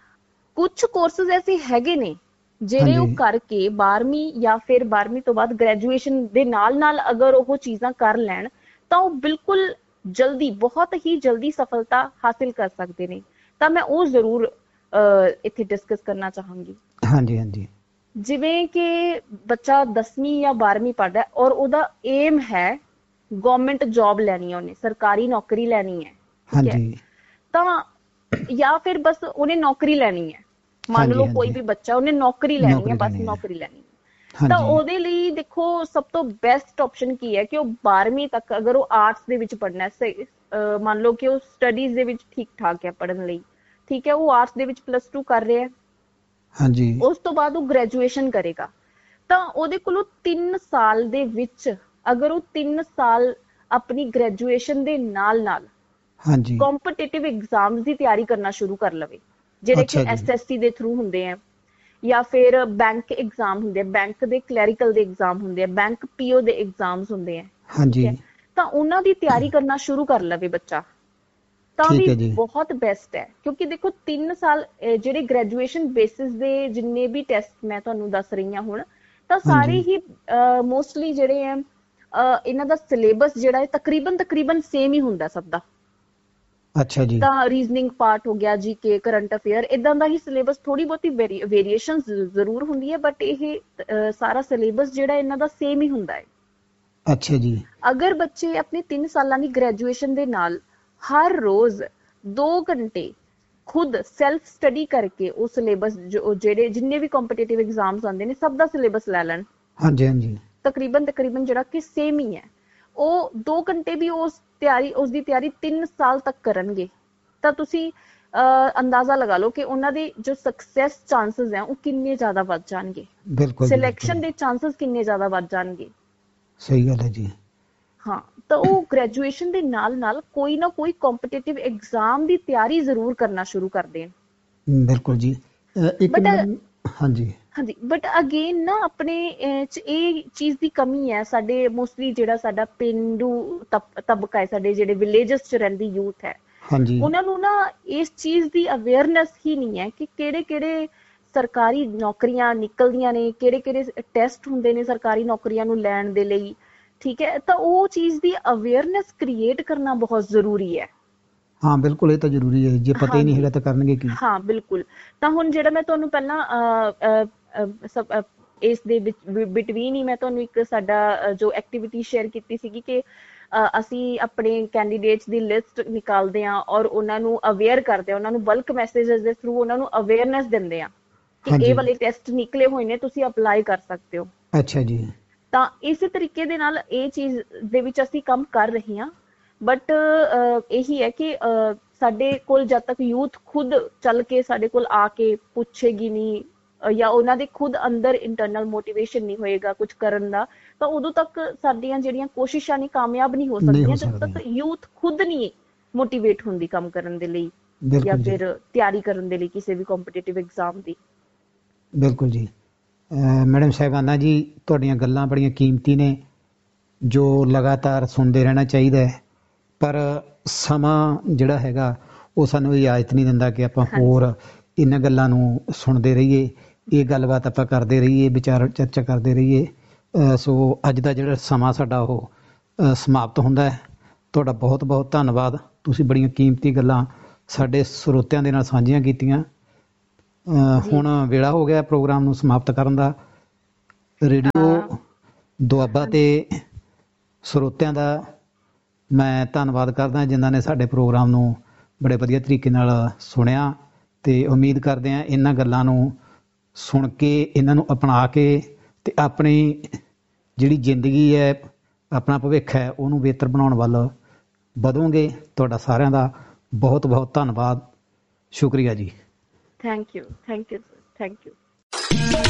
ਕੁਝ ਕੋਰਸਿਸ ਐਸੇ ਹੈਗੇ ਨੇ ਜਿਹੜੇ ਉਹ ਕਰਕੇ 12ਵੀਂ ਜਾਂ ਫਿਰ 12ਵੀਂ ਤੋਂ ਬਾਅਦ ਗ੍ਰੈਜੂਏਸ਼ਨ ਦੇ ਨਾਲ ਅਗਰ ਉਹ ਚੀਜ਼ਾਂ ਕਰ ਲੈਣ ਤਾਂ ਉਹ ਬਿਲਕੁਲ ਬਹੁਤ ਹੀ ਜਲਦੀ ਸਫਲਤਾ ਹਾਸਿਲ ਕਰ ਸਕਦੇ ਨੇ। ਤਾਂ ਮੈਂ ਉਹ ਜ਼ਰੂਰ ਇੱਥੇ ਡਿਸਕਸ ਕਰਨਾ ਚਾਹਾਂਗੀ। ਹਾਂਜੀ, ਜਿਵੇਂ ਕਿ ਬੱਚਾ 10ਵੀਂ ਜਾਂ 12ਵੀਂ ਪੜ੍ਹਦਾ ਔਰ ਉਹਦਾ ਏਮ ਹੈ ਗਵਰਨਮੈਂਟ ਜੌਬ ਲੈਣੀ ਹੈ, ਉਹਨੇ ਸਰਕਾਰੀ ਨੌਕਰੀ ਲੈਣੀ ਹੈ, ਠੀਕ ਹੈ, ਤਾਂ ਜਾਂ ਫਿਰ ਬਸ ਉਹਨੇ ਨੌਕਰੀ ਲੈਣੀ ਹੈ, ਮੰਨ ਲਓ ਕੋਈ ਵੀ ਬੱਚਾ ਉਹਨੇ ਨੌਕਰੀ ਲੈਣੀ ਹੈ, ਬਸ ਨੌਕਰੀ ਲੈਣੀ ਹੈ, ਤਾਂ ਉਹਦੇ ਲਈ ਦੇਖੋ ਸਭ ਤੋਂ ਬੈਸਟ ਆਪਸ਼ਨ ਕੀ ਹੈ ਕਿ ਉਹ 12ਵੀਂ ਤੱਕ ਅਗਰ ਉਹ ਆਰਟਸ ਦੇ ਵਿੱਚ ਪੜ੍ਹਨਾ, ਮੰਨ ਲਓ ਕਿ ਉਹ ਸਟੱਡੀਜ਼ ਦੇ ਵਿੱਚ ਠੀਕ ਠਾਕ ਹੈ ਪੜ੍ਹਨ ਲਈ, ਠੀਕ ਹੈ, ਉਹ ਆਰਟਸ ਦੇ ਵਿੱਚ +2 ਕਰ ਰਿਹਾ ਹੈ, ਹਾਂਜੀ, ਉਸ ਤੋਂ ਬਾਅਦ ਉਹ ਗ੍ਰੈਜੂਏਸ਼ਨ ਕਰੇਗਾ, ਤਾਂ ਉਹਦੇ ਕੋਲੋਂ 3 ਸਾਲ ਦੇ ਵਿੱਚ ਅਗਰ ਉਹ 3 ਸਾਲ ਆਪਣੀ ਗ੍ਰੈਜੂਏਸ਼ਨ ਦੇ ਨਾਲ ਕੰਪੀਟੀਟਿਵ ਐਗਜ਼ਾਮਸ ਦੀ ਤਿਆਰੀ ਕਰਨਾ ਸ਼ੁਰੂ ਕਰ ਲਵੇ, ਜਿਹੜੇ ਕਿ SSC ਦੇ ਥਰੂ ਹੁੰਦੇ ਆ ਜਾਂ ਫਿਰ ਬੈਂਕ ਐਗਜ਼ਾਮ ਹੁੰਦੇ ਆ, ਬੈਂਕ ਦੇ ਕਲੈਰੀਕਲ ਦੇ ਐਗਜ਼ਾਮ ਹੁੰਦੇ ਆ, ਬੈਂਕ PO ਦੇ ਐਗਜ਼ਾਮਸ ਹੁੰਦੇ ਆ, ਹਾਂਜੀ, ਤਾਂ ਉਹਨਾਂ ਦੀ ਤਿਆਰੀ ਕਰਨਾ ਸ਼ੁਰੂ ਕਰ ਲਵੇ ਬੱਚਾ, ਤਾਂ ਵੀ ਬਹੁਤ ਬੈਸਟ ਹੈ। ਕਿਉਂਕਿ ਦੇਖੋ 3 ਸਾਲ ਜਿਹੜੇ ਗ੍ਰੈਜੂਏਸ਼ਨ ਬੇਸਿਸ ਦੇ ਜਿੰਨੇ ਵੀ ਟੈਸਟ ਮੈਂ ਤੁਹਾਨੂੰ ਦੱਸ ਰਹੀ ਹਾਂ ਹੁਣ, ਤਾਂ ਸਾਰੇ ਹੀ ਮੋਸਟਲੀ ਜਿਹੜੇ ਆ ਇਹਨਾਂ ਦਾ ਸਿਲੇਬਸ ਜਿਹੜਾ ਹੈ ਤਕਰੀਬਨ ਸੇਮ ਹੀ ਹੁੰਦਾ ਸਭ ਦਾ। ਅੱਛਾ ਜੀ। ਤਾਂ ਰੀਜ਼ਨਿੰਗ ਪਾਰਟ ਹੋ ਗਿਆ, GK, ਕਰੰਟ ਅਫੇਅਰ, ਇਦਾਂ ਦਾ ਹੀ ਸਿਲੇਬਸ, ਥੋੜੀ ਬਹੁਤੀ ਵੇਰੀਏਸ਼ਨ ਜ਼ਰੂਰ ਹੁੰਦੀ ਹੈ ਬਟ ਇਹ ਸਾਰਾ ਸਿਲੇਬਸ ਜਿਹੜਾ ਇਹਨਾਂ ਦਾ ਸੇਮ ਹੀ ਹੁੰਦਾ ਹੈ। ਅੱਛਾ ਜੀ। ਅਗਰ ਬੱਚੇ ਆਪਣੇ 3 ਸਾਲਾਂ ਦੀ ਗ੍ਰੈਜੂਏਸ਼ਨ ਦੇ ਨਾਲ ਹਰ ਰੋਜ਼ 2 ਘੰਟੇ ਖੁਦ ਸੈਲਫ ਸਟੱਡੀ ਕਰਕੇ ਉਹ ਸਿਲੇਬਸ ਜਿਹੜੇ ਜਿੰਨੇ ਵੀ ਕੰਪੀਟੀਟਿਵ ਐਗਜ਼ਾਮਸ ਆਉਂਦੇ ਨੇ ਸਭ ਦਾ ਸਿਲੇਬਸ ਲੈ ਲੈਣ, ਹਾਂਜੀ, ਤਕਰੀਬਨ ਜਿਹੜਾ ਕਿ ਸੇਮ ਹੀ ਹੈ, ਉਹ 2 ਘੰਟੇ ਵੀ ਉਸ ਦੀ ਤਿਆਰੀ 3 ਸਾਲ ਤੱਕ ਕਰਨਗੇ, ਤਾਂ ਤੁਸੀਂ ਅੰਦਾਜ਼ਾ ਲਗਾ ਲਓ ਕਿ ਉਹਨਾਂ ਦੇ ਜੋ ਸਕਸੈਸ ਚਾਂਸਸ ਹੈ ਉਹ ਕਿੰਨੇ ਜ਼ਿਆਦਾ ਵੱਧ ਜਾਣਗੇ, ਸਿਲੈਕਸ਼ਨ ਦੇ ਚਾਂਸਸ ਕਿੰਨੇ ਜ਼ਿਆਦਾ ਵੱਧ ਜਾਣਗੇ। ਸਹੀ ਗੱਲ ਹੈ ਜੀ। ਹਾਂ, ਤਾਂ ਉਹ ਗ੍ਰੈਜੂਏਸ਼ਨ ਦੇ ਨਾਲ ਕੋਈ ਨਾ ਕੋਈ ਕੰਪੀਟੀਟਿਵ ਐਗਜ਼ਾਮ ਦੀ ਤਿਆਰੀ ਜ਼ਰੂਰ ਕਰਨਾ ਸ਼ੁਰੂ ਕਰ ਦੇਣ। ਬਿਲਕੁਲ ਜੀ। ਹਾਂਜੀ, ਬਟ ਅਗੇਨ ਨਾ ਆਪਣੇ ਇਹ ਚੀਜ਼ ਦੀ ਕਮੀ ਹੈ ਸਾਡੇ, ਮੋਸਟਲੀ ਜਿਹੜਾ ਸਾਡਾ ਪੇਂਡੂ ਤਬਕਾ ਹੈ, ਸਾਡੇ ਜਿਹੜੇ ਵਿਲੇਜਸ 'ਚ ਰਹਿੰਦੀ ਯੂਥ ਹੈ, ਉਹਨਾਂ ਨੂੰ ਨਾ ਇਸ ਚੀਜ਼ ਦੀ ਅਵੇਅਰਨੈਸ ਹੀ ਨਹੀਂ ਹੈ ਕਿ ਕਿਹੜੇ ਸਰਕਾਰੀ ਨੌਕਰੀਆਂ ਨਿਕਲਦੀਆਂ ਨੇ, ਕਿਹੜੇ ਟੈਸਟ ਹੁੰਦੇ ਨੇ ਸਰਕਾਰੀ ਨੌਕਰੀਆਂ ਨੂੰ ਲੈਣ ਦੇ ਲਈ, ਠੀਕ ਹੈ, ਤਾਂ ਉਹ ਚੀਜ਼ ਦੀ ਅਵੇਅਰਨੈਸ ਕ੍ਰੀਏਟ ਕਰਨਾ ਬਹੁਤ ਜ਼ਰੂਰੀ ਹੈ। ਹਾਂ ਬਿਲਕੁਲ, ਇਹ ਤਾਂ ਜ਼ਰੂਰੀ ਹੈ, ਜੇ ਪਤਾ ਹੀ ਨਹੀਂ ਹੈਗਾ ਤਾਂ ਕਰਨਗੇ ਕੀ। ਹਾਂ ਬਿਲਕੁਲ। ਤਾਂ ਹੁਣ ਜਿਹੜਾ ਮੈਂ ਤੁਹਾਨੂੰ ਪਹਿਲਾਂ ਇਸ ਦੇ ਬਿਟਵੀਨ ਹੀ ਮੈਂ ਤੁਹਾਨੂੰ ਇੱਕ ਸਾਡਾ ਜੋ ਐਕਟੀਵਿਟੀ ਸ਼ੇਅਰ ਕੀਤੀ ਸੀਗੀ ਕਿ ਅਸੀਂ ਆਪਣੇ ਕੈਂਡੀਡੇਟਸ ਦੀ ਲਿਸਟ ਨਿਕਾਲਦੇ ਹਾਂ ਔਰ ਉਹਨਾਂ ਨੂੰ ਅਵੇਅਰ ਕਰਦੇ ਹਾਂ, ਉਹਨਾਂ ਨੂੰ ਬਲਕ ਮੈਸੇजेस ਦੇ ਥਰੂ ਉਹਨਾਂ ਨੂੰ ਅਵੇਅਰਨੈਸ ਦਿੰਦੇ ਹਾਂ ਕਿ ਇਹ ਵਾਲੇ ਟੈਸਟ ਨਿਕਲੇ ਹੋਏ ਨੇ, ਤੁਸੀਂ ਅਪਲਾਈ ਕਰ ਸਕਦੇ ਹੋ। ਅੱਛਾ ਜੀ। ਤਾਂ ਇਸੇ ਤਰੀਕੇ ਦੇ ਨਾਲ ਇਹ ਚੀਜ਼ ਦੇ ਵਿੱਚ ਅਸੀਂ ਕੰਮ ਕਰ ਰਹੇ ਹਾਂ, ਬਟ ਇਹੀ ਹੈ ਕਿ ਸਾਡੇ ਕੋਲ ਜਦ ਤੱਕ ਯੂਥ ਖੁਦ ਚੱਲ ਕੇ ਸਾਡੇ ਕੋਲ ਆ ਕੇ ਪੁੱਛੇਗੀ ਨਹੀਂ ਜਾਂ ਉਹਨਾਂ ਦੇ ਖੁਦ ਅੰਦਰ ਇੰਟਰਨਲ ਮੋਟੀਵੇਸ਼ਨ ਨਹੀਂ ਹੋਏਗਾ ਕੁਝ ਕਰਨ ਦਾ, ਤਾਂ ਉਦੋਂ ਤੱਕ ਸਾਡੀਆਂ ਜਿਹੜੀਆਂ ਕੋਸ਼ਿਸ਼ਾਂ ਨੇ ਕਾਮਯਾਬ ਨਹੀਂ ਹੋ ਸਕਦੀਆਂ ਜਦ ਤੱਕ ਯੂਥ ਖੁਦ ਨਹੀਂ ਮੋਟੀਵੇਟ ਹੁੰਦੀ ਕੰਮ ਕਰਨ ਦੇ ਲਈ ਜਾਂ ਫਿਰ ਤਿਆਰੀ ਕਰਨ ਦੇ ਲਈ ਕਿਸੇ ਵੀ ਕੰਪੀਟੀਟਿਵ ਐਗਜ਼ਾਮ ਦੀ। ਬਿਲਕੁਲ ਜੀ। ਮੈਡਮ ਸਾਹਿਬਾਨਾ ਜੀ, ਤੁਹਾਡੀਆਂ ਗੱਲਾਂ ਬੜੀਆਂ ਕੀਮਤੀ ਨੇ ਜੋ ਲਗਾਤਾਰ ਸੁਣਦੇ ਰਹਿਣਾ ਚਾਹੀਦਾ ਹੈ, ਪਰ ਸਮਾਂ ਜਿਹੜਾ ਹੈਗਾ ਉਹ ਸਾਨੂੰ ਇਜਾਜ਼ਤ ਨਹੀਂ ਦਿੰਦਾ ਕਿ ਆਪਾਂ ਹੋਰ ਇਹਨਾਂ ਗੱਲਾਂ ਨੂੰ ਸੁਣਦੇ ਰਹੀਏ, ਇਹ ਗੱਲਬਾਤ ਆਪਾਂ ਕਰਦੇ ਰਹੀਏ, ਵਿਚਾਰ ਚਰਚਾ ਕਰਦੇ ਰਹੀਏ। ਸੋ ਅੱਜ ਦਾ ਜਿਹੜਾ ਸਮਾਂ ਸਾਡਾ ਉਹ ਸਮਾਪਤ ਹੁੰਦਾ ਹੈ। ਤੁਹਾਡਾ ਬਹੁਤ ਬਹੁਤ ਧੰਨਵਾਦ, ਤੁਸੀਂ ਬੜੀਆਂ ਕੀਮਤੀ ਗੱਲਾਂ ਸਾਡੇ ਸਰੋਤਿਆਂ ਦੇ ਨਾਲ ਸਾਂਝੀਆਂ ਕੀਤੀਆਂ। ਹੁਣ ਵੇਲਾ ਹੋ ਗਿਆ ਪ੍ਰੋਗਰਾਮ ਨੂੰ ਸਮਾਪਤ ਕਰਨ ਦਾ। ਰੇਡੀਓ ਦੁਆਬਾ ਤੇ ਸਰੋਤਿਆਂ ਦਾ ਮੈਂ ਧੰਨਵਾਦ ਕਰਦਾ ਜਿਨ੍ਹਾਂ ਨੇ ਸਾਡੇ ਪ੍ਰੋਗਰਾਮ ਨੂੰ ਬੜੇ ਵਧੀਆ ਤਰੀਕੇ ਨਾਲ ਸੁਣਿਆ, ਤੇ ਉਮੀਦ ਕਰਦੇ ਹਾਂ ਇਹਨਾਂ ਗੱਲਾਂ ਨੂੰ ਸੁਣ ਕੇ, ਇਹਨਾਂ ਨੂੰ ਅਪਣਾ ਕੇ ਤੇ ਆਪਣੀ ਜਿਹੜੀ ਜ਼ਿੰਦਗੀ ਹੈ, ਆਪਣਾ ਭਵਿੱਖ ਹੈ, ਉਹਨੂੰ ਬਿਹਤਰ ਬਣਾਉਣ ਵੱਲ ਵਧੋਗੇ। ਤੁਹਾਡਾ ਸਾਰਿਆਂ ਦਾ ਬਹੁਤ ਬਹੁਤ ਧੰਨਵਾਦ, ਸ਼ੁਕਰੀਆ ਜੀ। Thank you, thank you, thank you.